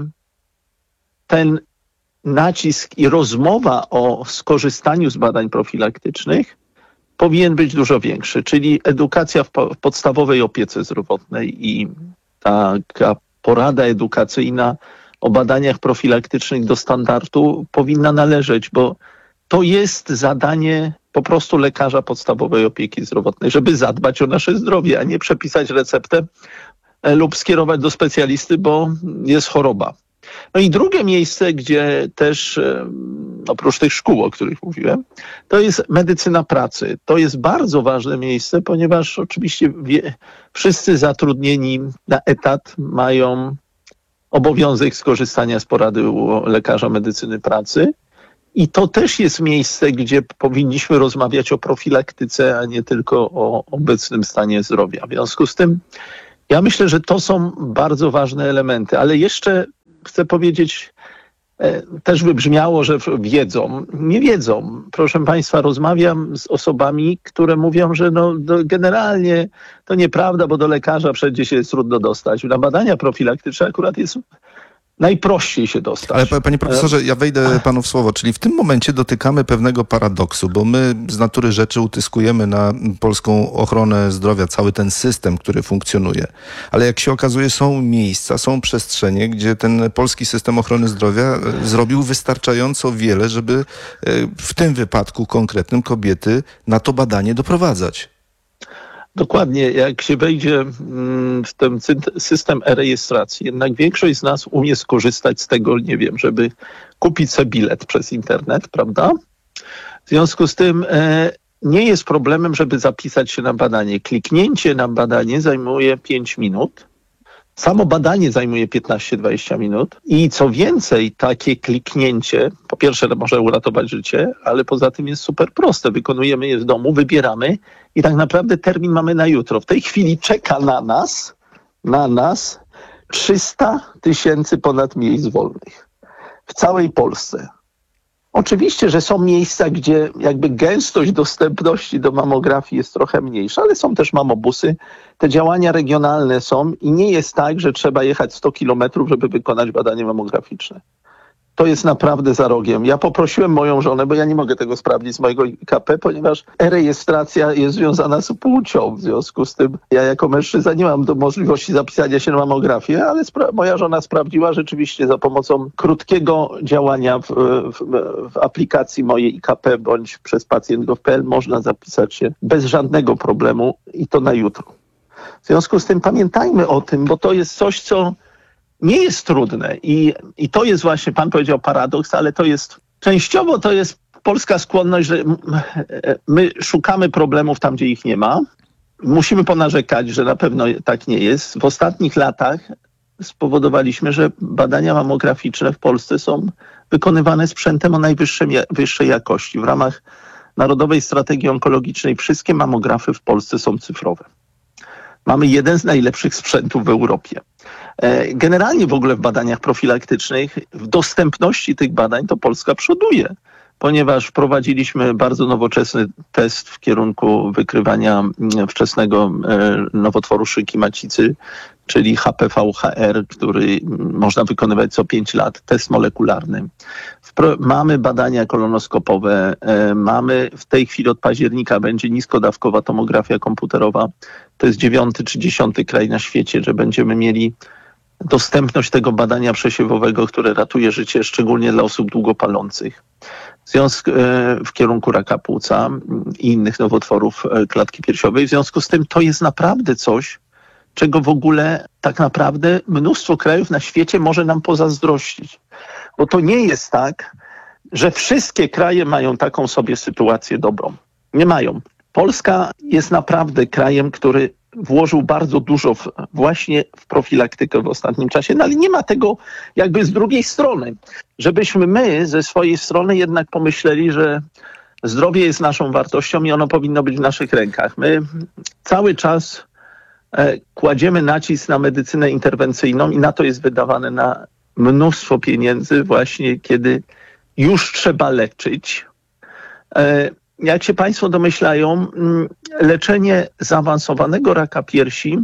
ten nacisk i rozmowa o skorzystaniu z badań profilaktycznych powinien być dużo większy, czyli edukacja w, po, w podstawowej opiece zdrowotnej i taka porada edukacyjna o badaniach profilaktycznych do standardu powinna należeć, bo to jest zadanie po prostu lekarza podstawowej opieki zdrowotnej, żeby zadbać o nasze zdrowie, a nie przepisać receptę lub skierować do specjalisty, bo jest choroba. No i drugie miejsce, gdzie też oprócz tych szkół, o których mówiłem, to jest medycyna pracy. To jest bardzo ważne miejsce, ponieważ oczywiście wie, wszyscy zatrudnieni na etat mają obowiązek skorzystania z porady u lekarza medycyny pracy. I to też jest miejsce, gdzie powinniśmy rozmawiać o profilaktyce, a nie tylko o obecnym stanie zdrowia. W związku z tym ja myślę, że to są bardzo ważne elementy, ale jeszcze chcę powiedzieć, e, też wybrzmiało, że wiedzą. Nie wiedzą. Proszę Państwa, rozmawiam z osobami, które mówią, że no, do, generalnie to nieprawda, bo do lekarza wszędzie się jest trudno dostać. Na badania profilaktyczne akurat jest najprościej się dostać. Ale panie profesorze, ja wejdę panu w słowo, czyli w tym momencie dotykamy pewnego paradoksu, bo my z natury rzeczy utyskujemy na polską ochronę zdrowia, cały ten system, który funkcjonuje. Ale jak się okazuje, są miejsca, są przestrzenie, gdzie ten polski system ochrony zdrowia zrobił wystarczająco wiele, żeby w tym wypadku konkretnym kobiety na to badanie doprowadzać. Dokładnie, jak się wejdzie w ten system e-rejestracji, jednak większość z nas umie skorzystać z tego, nie wiem, żeby kupić sobie bilet przez internet, prawda? W związku z tym e, nie jest problemem, żeby zapisać się na badanie. Kliknięcie na badanie zajmuje pięć minut. Samo badanie zajmuje piętnaście do dwudziestu minut i co więcej, takie kliknięcie, po pierwsze może uratować życie, ale poza tym jest super proste. Wykonujemy je w domu, wybieramy i tak naprawdę termin mamy na jutro. W tej chwili czeka na nas, na nas trzysta tysięcy ponad miejsc wolnych w całej Polsce. Oczywiście, że są miejsca, gdzie jakby gęstość dostępności do mamografii jest trochę mniejsza, ale są też mamobusy. Te działania regionalne są i nie jest tak, że trzeba jechać sto kilometrów, żeby wykonać badanie mamograficzne. To jest naprawdę za rogiem. Ja poprosiłem moją żonę, bo ja nie mogę tego sprawdzić z mojego I K P, ponieważ e-rejestracja jest związana z płcią. W związku z tym ja jako mężczyzna nie mam do możliwości zapisania się na mamografię, ale spra- moja żona sprawdziła rzeczywiście za pomocą krótkiego działania w, w, w aplikacji mojej I K P bądź przez pacjent kropka gov kropka p l można zapisać się bez żadnego problemu i to na jutro. W związku z tym pamiętajmy o tym, bo to jest coś, co nie jest trudne i, i to jest właśnie, pan powiedział paradoks, ale to jest, częściowo to jest polska skłonność, że my szukamy problemów tam, gdzie ich nie ma. Musimy ponarzekać, że na pewno tak nie jest. W ostatnich latach spowodowaliśmy, że badania mamograficzne w Polsce są wykonywane sprzętem o najwyższej wyższej jakości. W ramach Narodowej Strategii Onkologicznej wszystkie mamografy w Polsce są cyfrowe. Mamy jeden z najlepszych sprzętów w Europie. Generalnie w ogóle w badaniach profilaktycznych, w dostępności tych badań to Polska przoduje, ponieważ wprowadziliśmy bardzo nowoczesny test w kierunku wykrywania wczesnego nowotworu szyjki macicy, czyli H P V H R, który można wykonywać co pięć lat, test molekularny. Mamy badania kolonoskopowe, mamy w tej chwili od października będzie niskodawkowa tomografia komputerowa. To jest dziewiąty czy dziesiąty kraj na świecie, że będziemy mieli dostępność tego badania przesiewowego, które ratuje życie szczególnie dla osób długopalących. W związku w kierunku raka płuca i innych nowotworów klatki piersiowej. W związku z tym to jest naprawdę coś, czego w ogóle tak naprawdę mnóstwo krajów na świecie może nam pozazdrościć. Bo to nie jest tak, że wszystkie kraje mają taką sobie sytuację dobrą. Nie mają. Polska jest naprawdę krajem, który włożył bardzo dużo w, właśnie w profilaktykę w ostatnim czasie, no ale nie ma tego jakby z drugiej strony. Żebyśmy my ze swojej strony jednak pomyśleli, że zdrowie jest naszą wartością i ono powinno być w naszych rękach. My cały czas e, kładziemy nacisk na medycynę interwencyjną i na to jest wydawane na mnóstwo pieniędzy właśnie, kiedy już trzeba leczyć. E, Jak się Państwo domyślają, leczenie zaawansowanego raka piersi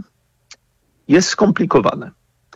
jest skomplikowane.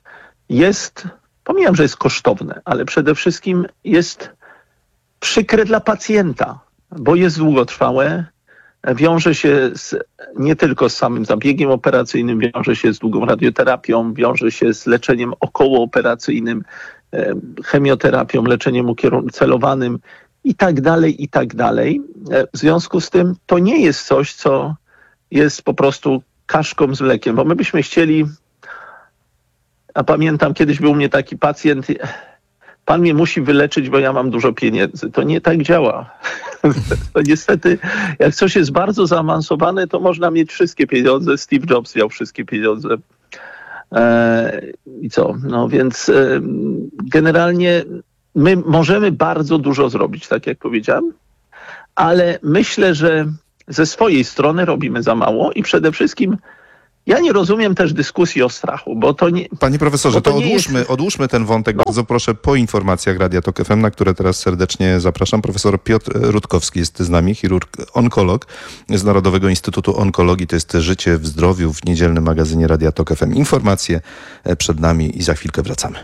Jest, pomijam, że jest kosztowne, ale przede wszystkim jest przykre dla pacjenta, bo jest długotrwałe, wiąże się z, nie tylko z samym zabiegiem operacyjnym, wiąże się z długą radioterapią, wiąże się z leczeniem okołooperacyjnym, chemioterapią, leczeniem ukierunkowanym, i tak dalej, i tak dalej. W związku z tym to nie jest coś, co jest po prostu kaszką z mlekiem, bo my byśmy chcieli, a pamiętam, kiedyś był u mnie taki pacjent, pan mnie musi wyleczyć, bo ja mam dużo pieniędzy. To nie tak działa. To niestety, jak coś jest bardzo zaawansowane, to można mieć wszystkie pieniądze. Steve Jobs miał wszystkie pieniądze. Eee, I co? No więc e, generalnie my możemy bardzo dużo zrobić, tak jak powiedziałem, ale myślę, że ze swojej strony robimy za mało i przede wszystkim ja nie rozumiem też dyskusji o strachu, bo to nie... Panie profesorze, to to, nie odłóżmy, jest... odłóżmy ten wątek. No. Bardzo proszę po informacjach Radia Tok F M, na które teraz serdecznie zapraszam. Profesor Piotr Rutkowski jest z nami, chirurg, onkolog z Narodowego Instytutu Onkologii. To jest Życie w zdrowiu w niedzielnym magazynie Radia Tok F M. Informacje przed nami i za chwilkę wracamy.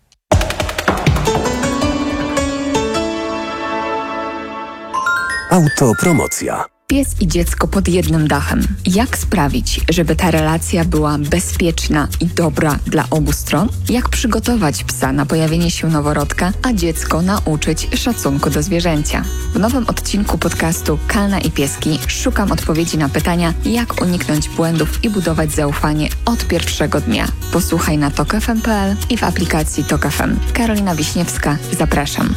Autopromocja. Pies i dziecko pod jednym dachem. Jak sprawić, żeby ta relacja była bezpieczna i dobra dla obu stron? Jak przygotować psa na pojawienie się noworodka, a dziecko nauczyć szacunku do zwierzęcia? W nowym odcinku podcastu Kalna i Pieski szukam odpowiedzi na pytania, jak uniknąć błędów i budować zaufanie od pierwszego dnia. Posłuchaj na tok f m kropka p l i w aplikacji Tok F M. Karolina Wiśniewska, zapraszam.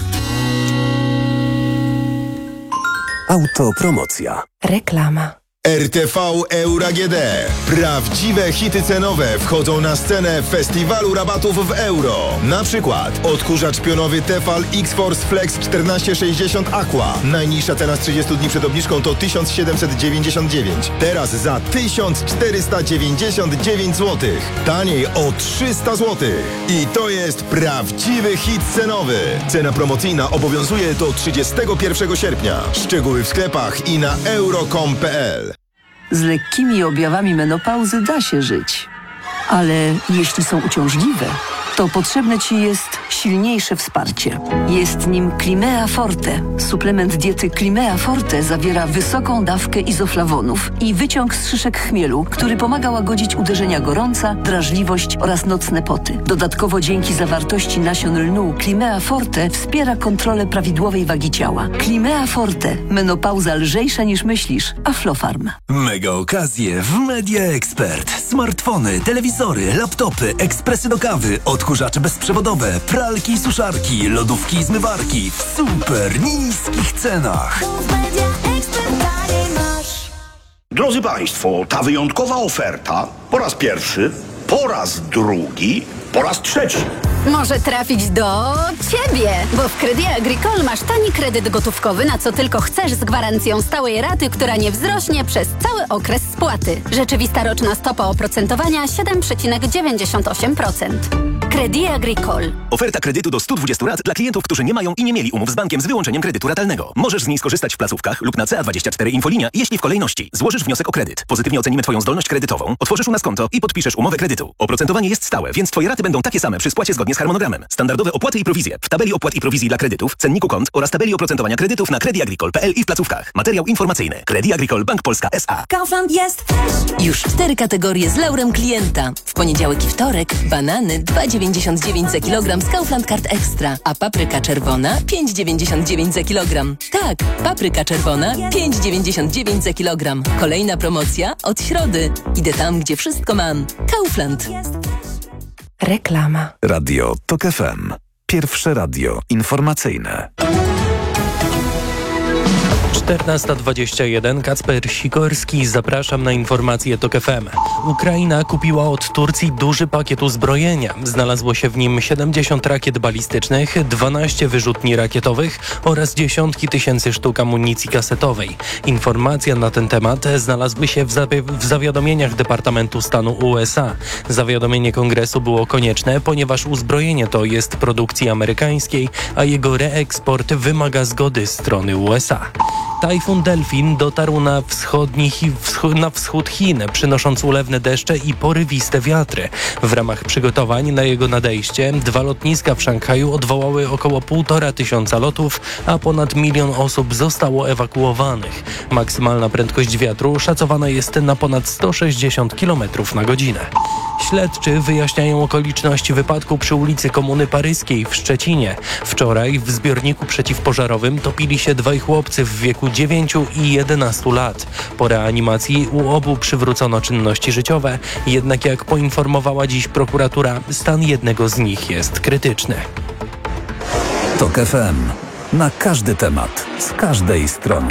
Autopromocja. Reklama. R T V Euro A G D. Prawdziwe hity cenowe wchodzą na scenę festiwalu rabatów w euro. Na przykład odkurzacz pionowy Tefal X-Force Flex czternaście sześćdziesiąt Aqua. Najniższa cena z trzydziestu dni przed obniżką to tysiąc siedemset dziewięćdziesiąt dziewięć. Teraz za tysiąc czterysta dziewięćdziesiąt dziewięć złotych. Taniej o trzysta złotych. I to jest prawdziwy hit cenowy. Cena promocyjna obowiązuje do trzydziestego pierwszego sierpnia. Szczegóły w sklepach i na euro kropka com kropka p l. Z lekkimi objawami menopauzy da się żyć. Ale jeśli są uciążliwe, to potrzebne Ci jest silniejsze wsparcie. Jest nim Climea Forte. Suplement diety Climea Forte zawiera wysoką dawkę izoflawonów i wyciąg z szyszek chmielu, który pomaga łagodzić uderzenia gorąca, drażliwość oraz nocne poty. Dodatkowo dzięki zawartości nasion lnu Climea Forte wspiera kontrolę prawidłowej wagi ciała. Climea Forte. Menopauza lżejsza niż myślisz. Aflofarm. Mega okazje w Media Expert. Smartfony, telewizory, laptopy, ekspresy do kawy, odkurzacze bezprzewodowe, pralki i suszarki, lodówki i zmywarki w super niskich cenach. Drodzy Państwo, ta wyjątkowa oferta po raz pierwszy, po raz drugi, po raz trzeci. Może trafić do Ciebie, bo w Crédit Agricole masz tani kredyt gotówkowy, na co tylko chcesz, z gwarancją stałej raty, która nie wzrośnie przez cały okres spłaty. Rzeczywista roczna stopa oprocentowania siedem przecinek dziewięćdziesiąt osiem procent. Crédit Agricole. Oferta kredytu do stu dwudziestu rat dla klientów, którzy nie mają i nie mieli umów z bankiem z wyłączeniem kredytu ratalnego. Możesz z niej skorzystać w placówkach lub na C A dwadzieścia cztery Infolinia, jeśli w kolejności złożysz wniosek o kredyt. Pozytywnie ocenimy Twoją zdolność kredytową, otworzysz u nas konto i podpiszesz umowę kredytu. Oprocentowanie jest stałe, więc Twoje raty będą takie same przy spłacie zgodnie z harmonogramem. Standardowe opłaty i prowizje w tabeli opłat i prowizji dla kredytów, cenniku kont oraz tabeli oprocentowania kredytów na Crédit Agricole kropka p l i w placówkach. Materiał informacyjny. Crédit Agricole Bank Polska S A. Kaufland jest już cztery kategorie z laurem klienta. W poniedziałek i wtorek banany dwa dziewięćdziesiąt dziewięć za kilogram z Kaufland Card Extra, a papryka czerwona pięć dziewięćdziesiąt dziewięć za kilogram. Tak, papryka czerwona pięć dziewięćdziesiąt dziewięć za kilogram. Kolejna promocja od środy. Idę tam, gdzie wszystko mam. Kaufland. Reklama. Radio Tok F M. Pierwsze radio informacyjne. czternasta dwadzieścia jeden, Kacper Sikorski, zapraszam na informacje Tok F M. Ukraina kupiła od Turcji duży pakiet uzbrojenia. Znalazło się w nim siedemdziesiąt rakiet balistycznych, dwanaście wyrzutni rakietowych oraz dziesiątki tysięcy sztuk amunicji kasetowej. Informacja na ten temat znalazły się w, zawi- w zawiadomieniach Departamentu Stanu U S A. Zawiadomienie Kongresu było konieczne, ponieważ uzbrojenie to jest produkcji amerykańskiej, a jego reeksport wymaga zgody strony U S A. Tajfun Delfin dotarł na, wschodni, wschód, na wschód Chin, przynosząc ulewne deszcze i porywiste wiatry. W ramach przygotowań na jego nadejście dwa lotniska w Szanghaju odwołały około półtora tysiąca lotów, a ponad milion osób zostało ewakuowanych. Maksymalna prędkość wiatru szacowana jest na ponad sto sześćdziesiąt kilometrów na godzinę. Śledczy wyjaśniają okoliczności wypadku przy ulicy Komuny Paryskiej w Szczecinie. Wczoraj w zbiorniku przeciwpożarowym topili się dwaj chłopcy w wieku dziewięciu i jedenastu lat. Po reanimacji u obu przywrócono czynności życiowe, jednak jak poinformowała dziś prokuratura, stan jednego z nich jest krytyczny. TOK F M. Na każdy temat, z każdej strony.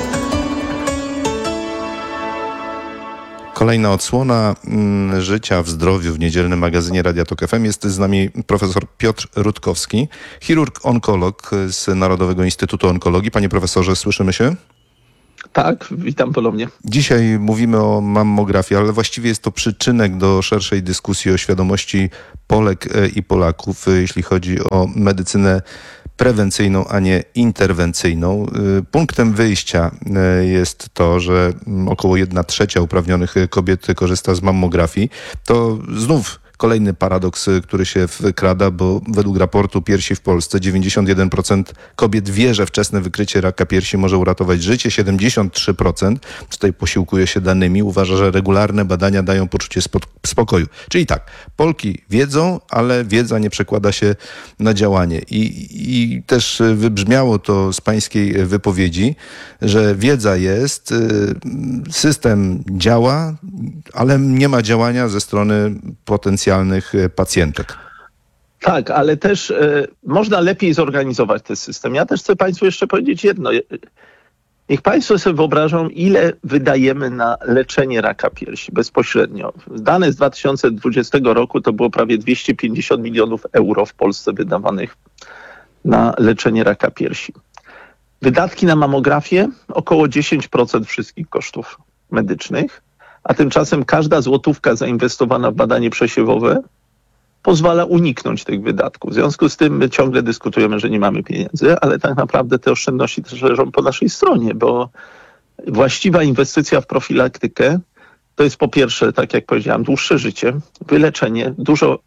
Kolejna odsłona mm, życia w zdrowiu w niedzielnym magazynie Radia Tok F M. Jest z nami profesor Piotr Rutkowski, chirurg-onkolog z Narodowego Instytutu Onkologii. Panie profesorze, słyszymy się? Tak, witam ponownie. Dzisiaj mówimy o mammografii, ale właściwie jest to przyczynek do szerszej dyskusji o świadomości Polek i Polaków, jeśli chodzi o medycynę prewencyjną, a nie interwencyjną. Punktem wyjścia jest to, że około jedna trzecia uprawnionych kobiet korzysta z mammografii. To znów kolejny paradoks, który się wkrada, bo według raportu Piersi w Polsce dziewięćdziesiąt jeden procent kobiet wie, że wczesne wykrycie raka piersi może uratować życie. siedemdziesiąt trzy procent, tutaj posiłkuje się danymi, uważa, że regularne badania dają poczucie spokoju. Czyli tak, Polki wiedzą, ale wiedza nie przekłada się na działanie. I, i też wybrzmiało to z pańskiej wypowiedzi, że wiedza jest, system działa, ale nie ma działania ze strony potencjalnych pacjentek. Tak, ale też e, można lepiej zorganizować ten system. Ja też chcę Państwu jeszcze powiedzieć jedno. Niech Państwo sobie wyobrażą, ile wydajemy na leczenie raka piersi bezpośrednio. Dane z dwa tysiące dwudziestego roku to było prawie dwieście pięćdziesiąt milionów euro w Polsce wydawanych na leczenie raka piersi. Wydatki na mammografię około dziesięć procent wszystkich kosztów medycznych, a tymczasem każda złotówka zainwestowana w badanie przesiewowe pozwala uniknąć tych wydatków. W związku z tym my ciągle dyskutujemy, że nie mamy pieniędzy, ale tak naprawdę te oszczędności też leżą po naszej stronie, bo właściwa inwestycja w profilaktykę to jest po pierwsze, tak jak powiedziałem, dłuższe życie, wyleczenie, dużo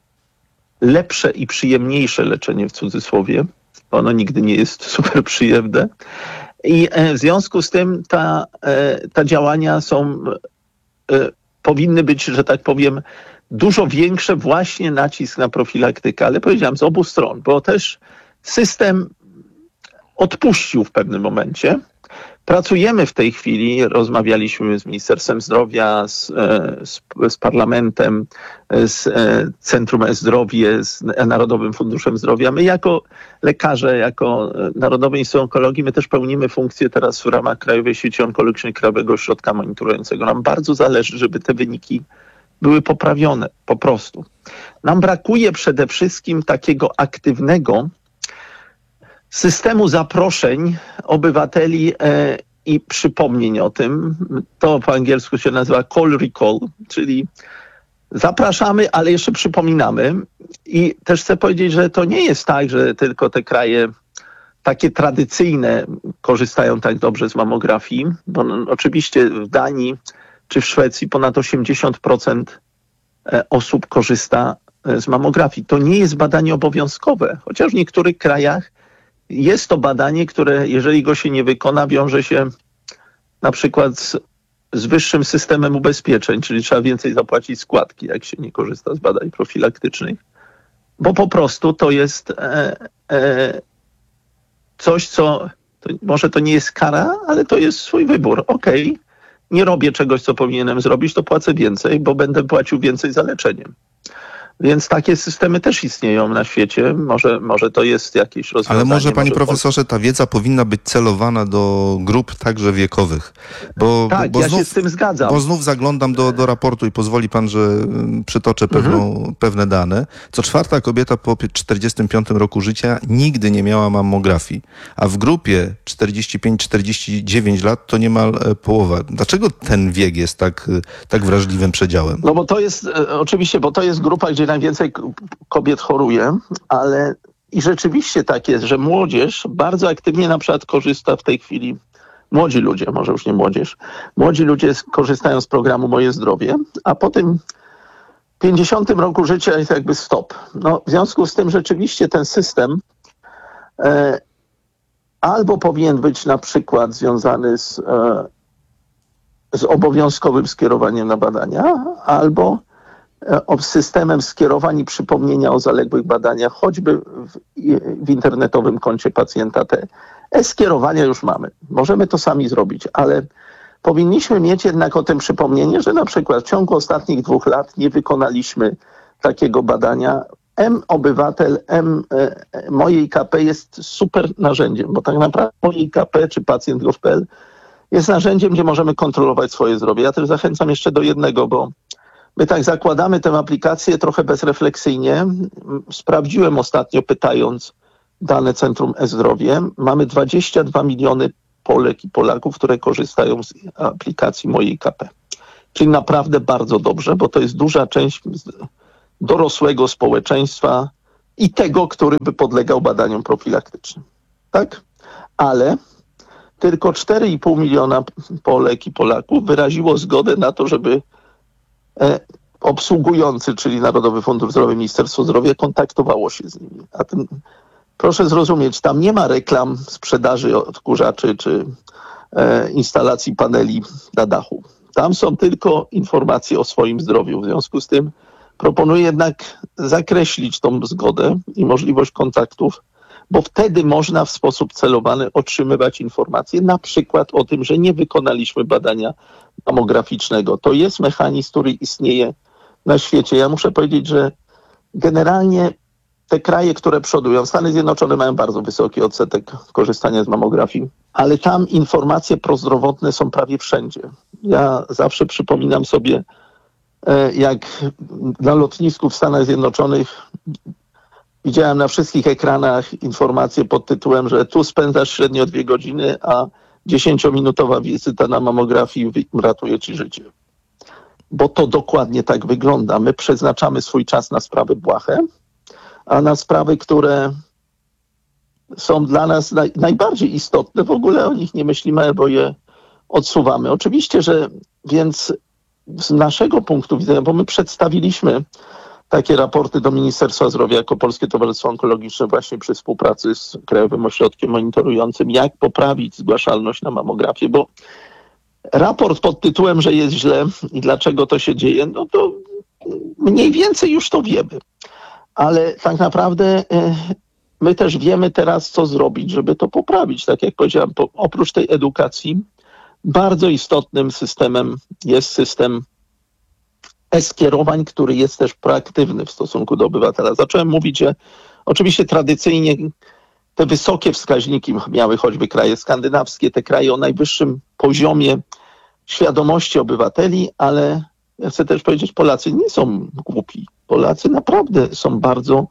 lepsze i przyjemniejsze leczenie w cudzysłowie, bo ono nigdy nie jest super przyjemne. I w związku z tym ta, ta działania są, powinny być, że tak powiem, dużo większe właśnie nacisk na profilaktykę, ale powiedziałem z obu stron, bo też system odpuścił w pewnym momencie. Pracujemy w tej chwili, rozmawialiśmy z Ministerstwem Zdrowia, z, z, z Parlamentem, z Centrum E-Zdrowie, z Narodowym Funduszem Zdrowia. My jako lekarze, jako Narodowy Instytut Onkologii, my też pełnimy funkcję teraz w ramach Krajowej Sieci Onkologicznej Krajowego Ośrodka Monitorującego. Nam bardzo zależy, żeby te wyniki były poprawione, po prostu. Nam brakuje przede wszystkim takiego aktywnego systemu zaproszeń obywateli e, i przypomnień o tym. To po angielsku się nazywa call recall, czyli zapraszamy, ale jeszcze przypominamy. I też chcę powiedzieć, że to nie jest tak, że tylko te kraje takie tradycyjne korzystają tak dobrze z mammografii, bo no, oczywiście w Danii czy w Szwecji ponad osiemdziesiąt procent osób korzysta z mammografii. To nie jest badanie obowiązkowe, chociaż w niektórych krajach jest to badanie, które jeżeli go się nie wykona, wiąże się na przykład z, z wyższym systemem ubezpieczeń, czyli trzeba więcej zapłacić składki, jak się nie korzysta z badań profilaktycznych, bo po prostu to jest e, e, coś, co to, może to nie jest kara, ale to jest swój wybór. Okej, okay, nie robię czegoś, co powinienem zrobić, to płacę więcej, bo będę płacił więcej za leczenie. Więc takie systemy też istnieją na świecie. Może, może to jest jakieś rozwiązanie. Ale może, panie może profesorze, ta wiedza powinna być celowana do grup także wiekowych. Bo, tak, bo ja znów, się z tym zgadzam. Bo znów zaglądam do, do raportu i pozwoli pan, że przytoczę pewną, mhm. pewne dane. Co czwarta kobieta po czterdziestym piątym roku życia nigdy nie miała mammografii. A w grupie czterdzieści pięć czterdzieści dziewięć lat to niemal połowa. Dlaczego ten wiek jest tak, tak wrażliwym przedziałem? No bo to jest, oczywiście, bo to jest grupa, gdzie najwięcej kobiet choruje, ale i rzeczywiście tak jest, że młodzież bardzo aktywnie na przykład korzysta w tej chwili, młodzi ludzie, może już nie młodzież, młodzi ludzie korzystają z programu Moje Zdrowie, a po tym pięćdziesiątym roku życia jest jakby stop. No, w związku z tym rzeczywiście ten system e, albo powinien być na przykład związany z, e, z obowiązkowym skierowaniem na badania, albo o systemem skierowań i przypomnienia o zaległych badaniach, choćby w, w internetowym koncie pacjenta. Te e-skierowania już mamy. Możemy to sami zrobić, ale powinniśmy mieć jednak o tym przypomnienie, że na przykład w ciągu ostatnich dwóch lat nie wykonaliśmy takiego badania M-Obywatel, M, e, Mojej K P jest super narzędziem, bo tak naprawdę Mojej K P czy pacjent kropka gov kropka p l jest narzędziem, gdzie możemy kontrolować swoje zdrowie. Ja też zachęcam jeszcze do jednego, bo my tak zakładamy tę aplikację trochę bezrefleksyjnie. Sprawdziłem ostatnio, pytając dane Centrum E-Zdrowie. Mamy dwadzieścia dwa miliony Polek i Polaków, które korzystają z aplikacji Mojej K P. Czyli naprawdę bardzo dobrze, bo to jest duża część dorosłego społeczeństwa i tego, który by podlegał badaniom profilaktycznym. Tak? Ale tylko cztery i pół miliona Polek i Polaków wyraziło zgodę na to, żeby e, obsługujący, czyli Narodowy Fundusz Zdrowia, Ministerstwo Zdrowia kontaktowało się z nimi. A tym, proszę zrozumieć, tam nie ma reklam sprzedaży odkurzaczy czy e, instalacji paneli na dachu. Tam są tylko informacje o swoim zdrowiu. W związku z tym proponuję jednak zakreślić tą zgodę i możliwość kontaktów, bo wtedy można w sposób celowany otrzymywać informacje, na przykład o tym, że nie wykonaliśmy badania mamograficznego. To jest mechanizm, który istnieje na świecie. Ja muszę powiedzieć, że generalnie te kraje, które przodują, Stany Zjednoczone mają bardzo wysoki odsetek korzystania z mamografii, ale tam informacje prozdrowotne są prawie wszędzie. Ja zawsze przypominam sobie, jak na lotnisku w Stanach Zjednoczonych widziałem na wszystkich ekranach informacje pod tytułem, że tu spędzasz średnio dwie godziny, a dziesięciominutowa wizyta na mamografii ratuje ci życie. Bo to dokładnie tak wygląda. My przeznaczamy swój czas na sprawy błahe, a na sprawy, które są dla nas naj, najbardziej istotne, w ogóle o nich nie myślimy albo je odsuwamy. Oczywiście, że więc z naszego punktu widzenia, bo my przedstawiliśmy takie raporty do Ministerstwa Zdrowia jako Polskie Towarzystwo Onkologiczne właśnie przy współpracy z Krajowym Ośrodkiem Monitorującym, jak poprawić zgłaszalność na mamografię, bo raport pod tytułem, że jest źle i dlaczego to się dzieje, no to mniej więcej już to wiemy. Ale tak naprawdę my też wiemy teraz, co zrobić, żeby to poprawić. Tak jak powiedziałem, po, oprócz tej edukacji bardzo istotnym systemem jest system e-skierowań, który jest też proaktywny w stosunku do obywatela. Zacząłem mówić, że oczywiście tradycyjnie te wysokie wskaźniki miały choćby kraje skandynawskie, te kraje o najwyższym poziomie świadomości obywateli, ale ja chcę też powiedzieć, Polacy nie są głupi. Polacy naprawdę są bardzo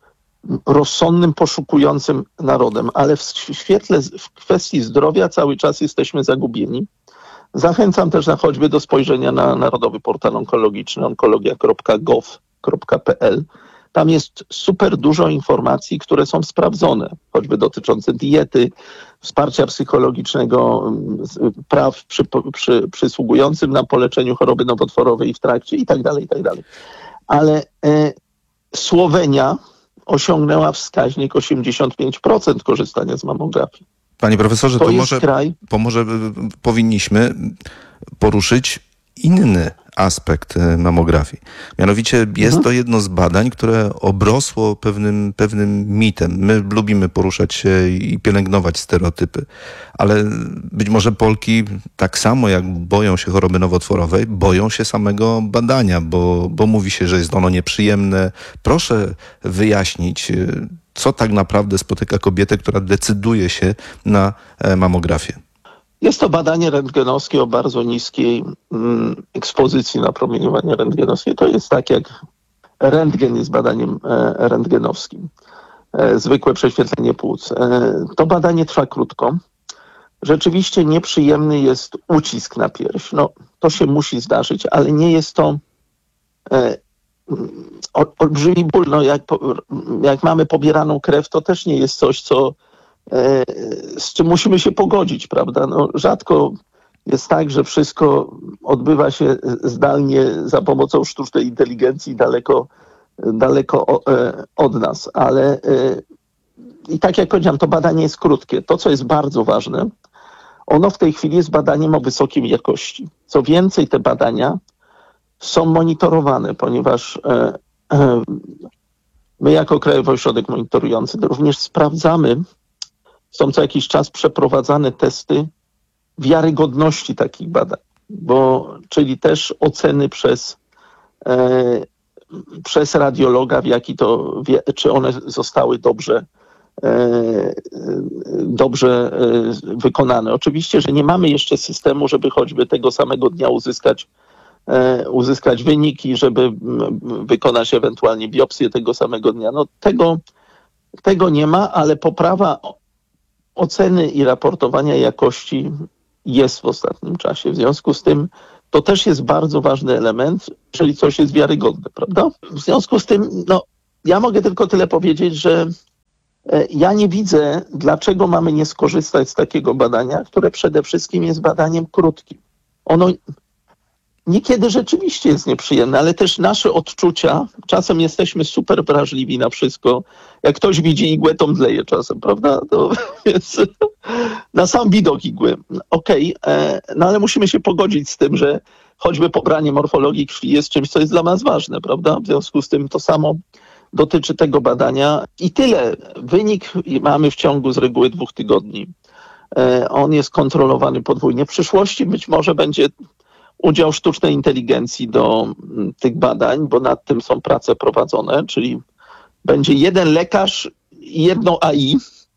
rozsądnym, poszukującym narodem, ale w świetle, w kwestii zdrowia cały czas jesteśmy zagubieni. Zachęcam też na choćby do spojrzenia na Narodowy Portal Onkologiczny onkologia kropka gov kropka p l. Tam jest super dużo informacji, które są sprawdzone, choćby dotyczące diety, wsparcia psychologicznego, praw przy, przy, przysługującym nam po leczeniu choroby nowotworowej i w trakcie i tak dalej, i tak dalej. Ale e, Słowenia osiągnęła wskaźnik osiemdziesiąt pięć procent korzystania z mamografii. Panie profesorze, to, to jest może, kraj... to może powinniśmy poruszyć inny aspekt mamografii. Mianowicie jest mhm. to jedno z badań, które obrosło pewnym, pewnym mitem. My lubimy poruszać się i pielęgnować stereotypy, ale być może Polki tak samo jak boją się choroby nowotworowej, boją się samego badania, bo, bo mówi się, że jest ono nieprzyjemne. Proszę wyjaśnić, co tak naprawdę spotyka kobietę, która decyduje się na mamografię. Jest to badanie rentgenowskie o bardzo niskiej mm, ekspozycji na promieniowanie rentgenowskie. To jest tak jak rentgen jest badaniem e, rentgenowskim. E, zwykłe prześwietlenie płuc. E, to badanie trwa krótko. Rzeczywiście nieprzyjemny jest ucisk na pierś. No, to się musi zdarzyć, ale nie jest to e, olbrzymi ból. No, jak, jak mamy pobieraną krew, to też nie jest coś, co z czym musimy się pogodzić, prawda? No, rzadko jest tak, że wszystko odbywa się zdalnie za pomocą sztucznej inteligencji daleko, daleko od nas, ale i tak jak powiedziałem, to badanie jest krótkie. To, co jest bardzo ważne, ono w tej chwili jest badaniem o wysokiej jakości. Co więcej, te badania są monitorowane, ponieważ my jako Krajowy Ośrodek Monitorujący również sprawdzamy, są co jakiś czas przeprowadzane testy wiarygodności takich badań, bo, czyli też oceny przez e, przez radiologa, w jaki to, wie, czy one zostały dobrze, e, dobrze e, wykonane. Oczywiście, że nie mamy jeszcze systemu, żeby choćby tego samego dnia uzyskać, e, uzyskać wyniki, żeby m, wykonać ewentualnie biopsję tego samego dnia. No tego, tego nie ma, ale poprawa oceny i raportowania jakości jest w ostatnim czasie. W związku z tym to też jest bardzo ważny element, jeżeli coś jest wiarygodne, prawda? W związku z tym, no, ja mogę tylko tyle powiedzieć, że e, ja nie widzę, dlaczego mamy nie skorzystać z takiego badania, które przede wszystkim jest badaniem krótkim. Ono niekiedy rzeczywiście jest nieprzyjemne, ale też nasze odczucia, czasem jesteśmy super wrażliwi na wszystko. Jak ktoś widzi igłę, to mdleje czasem, prawda? To jest na sam widok igły. Okej, okay, no ale musimy się pogodzić z tym, że choćby pobranie morfologii krwi jest czymś, co jest dla nas ważne, prawda? W związku z tym to samo dotyczy tego badania. I tyle. Wynik mamy w ciągu z reguły dwóch tygodni. On jest kontrolowany podwójnie. W przyszłości być może będzie udział sztucznej inteligencji do tych badań, bo nad tym są prace prowadzone, czyli będzie jeden lekarz i jedno A I,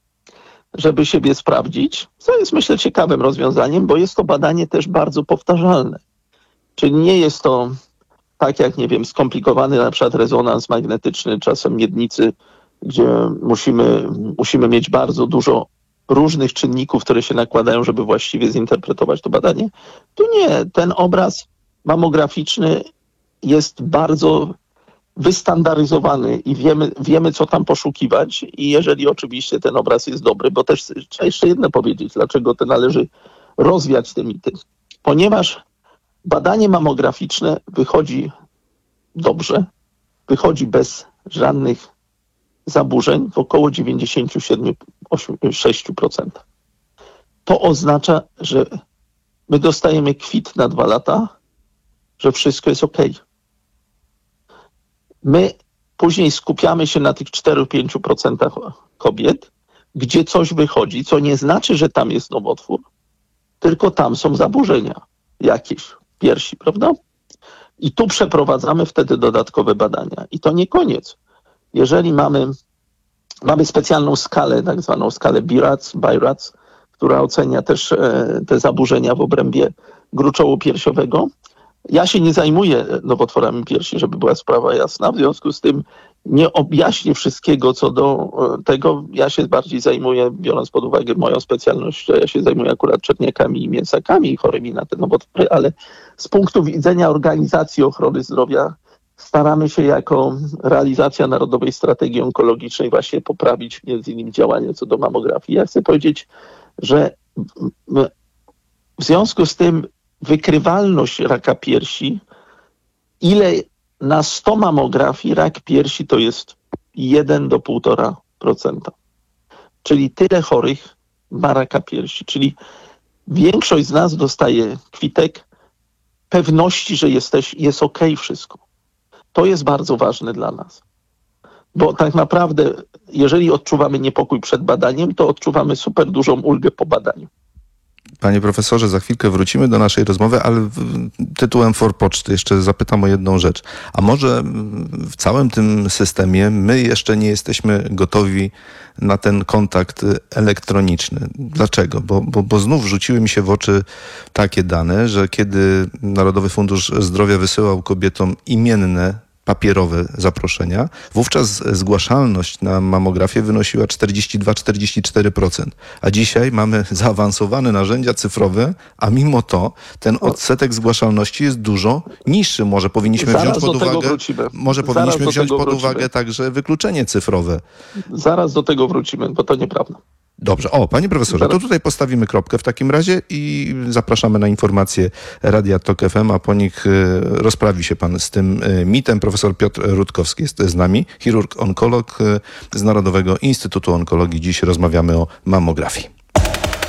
żeby siebie sprawdzić, co jest, myślę, ciekawym rozwiązaniem, bo jest to badanie też bardzo powtarzalne. Czyli nie jest to tak jak, nie wiem, skomplikowany na przykład rezonans magnetyczny, czasem miednicy, gdzie musimy, musimy mieć bardzo dużo różnych czynników, które się nakładają, żeby właściwie zinterpretować to badanie. Tu nie, ten obraz mamograficzny jest bardzo wystandaryzowany i wiemy, wiemy, co tam poszukiwać i jeżeli oczywiście ten obraz jest dobry, bo też trzeba jeszcze jedno powiedzieć, dlaczego to należy rozwiać te mity. Ponieważ badanie mamograficzne wychodzi dobrze, wychodzi bez żadnych zaburzeń w około dziewięćdziesiąt siedem do sześciu procent. To oznacza, że my dostajemy kwit na dwa lata, że wszystko jest ok. My później skupiamy się na tych cztery do pięciu procent kobiet, gdzie coś wychodzi, co nie znaczy, że tam jest nowotwór, tylko tam są zaburzenia jakieś w piersi, prawda? I tu przeprowadzamy wtedy dodatkowe badania. I to nie koniec. Jeżeli mamy, mamy specjalną skalę, tak zwaną skalę B I R A C, B I R A C, która ocenia też e, te zaburzenia w obrębie gruczołu piersiowego. Ja się nie zajmuję nowotworami piersi, żeby była sprawa jasna, w związku z tym nie objaśnię wszystkiego co do e, tego. Ja się bardziej zajmuję, biorąc pod uwagę moją specjalność, ja się zajmuję akurat czerniakami i mięsakami chorymi na te nowotwory, ale z punktu widzenia organizacji ochrony zdrowia staramy się jako realizacja Narodowej Strategii Onkologicznej właśnie poprawić między innymi działania co do mamografii. Ja chcę powiedzieć, że w związku z tym wykrywalność raka piersi, ile na sto mamografii rak piersi to jest jeden do półtora procent. Czyli tyle chorych ma raka piersi. Czyli większość z nas dostaje kwitek pewności, że jesteś, jest okej wszystko. To jest bardzo ważne dla nas. Bo tak naprawdę, jeżeli odczuwamy niepokój przed badaniem, to odczuwamy super dużą ulgę po badaniu. Panie profesorze, za chwilkę wrócimy do naszej rozmowy, ale tytułem forpoczty jeszcze zapytam o jedną rzecz. A może w całym tym systemie my jeszcze nie jesteśmy gotowi na ten kontakt elektroniczny? Dlaczego? Bo, bo, bo znów rzuciły mi się w oczy takie dane, że kiedy Narodowy Fundusz Zdrowia wysyłał kobietom imienne papierowe zaproszenia, wówczas zgłaszalność na mamografię wynosiła czterdzieści dwa do czterdziestu czterech procent. A dzisiaj mamy zaawansowane narzędzia cyfrowe, a mimo to ten odsetek zgłaszalności jest dużo niższy. Może powinniśmy Zaraz wziąć pod uwagę, może powinniśmy wziąć pod wrócimy. uwagę także wykluczenie cyfrowe. Zaraz do tego wrócimy, bo to nieprawda. Dobrze. O, panie profesorze, to tutaj postawimy kropkę w takim razie i zapraszamy na informacje Radia Tok F M, a po nich rozprawi się pan z tym mitem. Profesor Piotr Rutkowski jest z nami, chirurg onkolog z Narodowego Instytutu Onkologii. Dziś rozmawiamy o mamografii.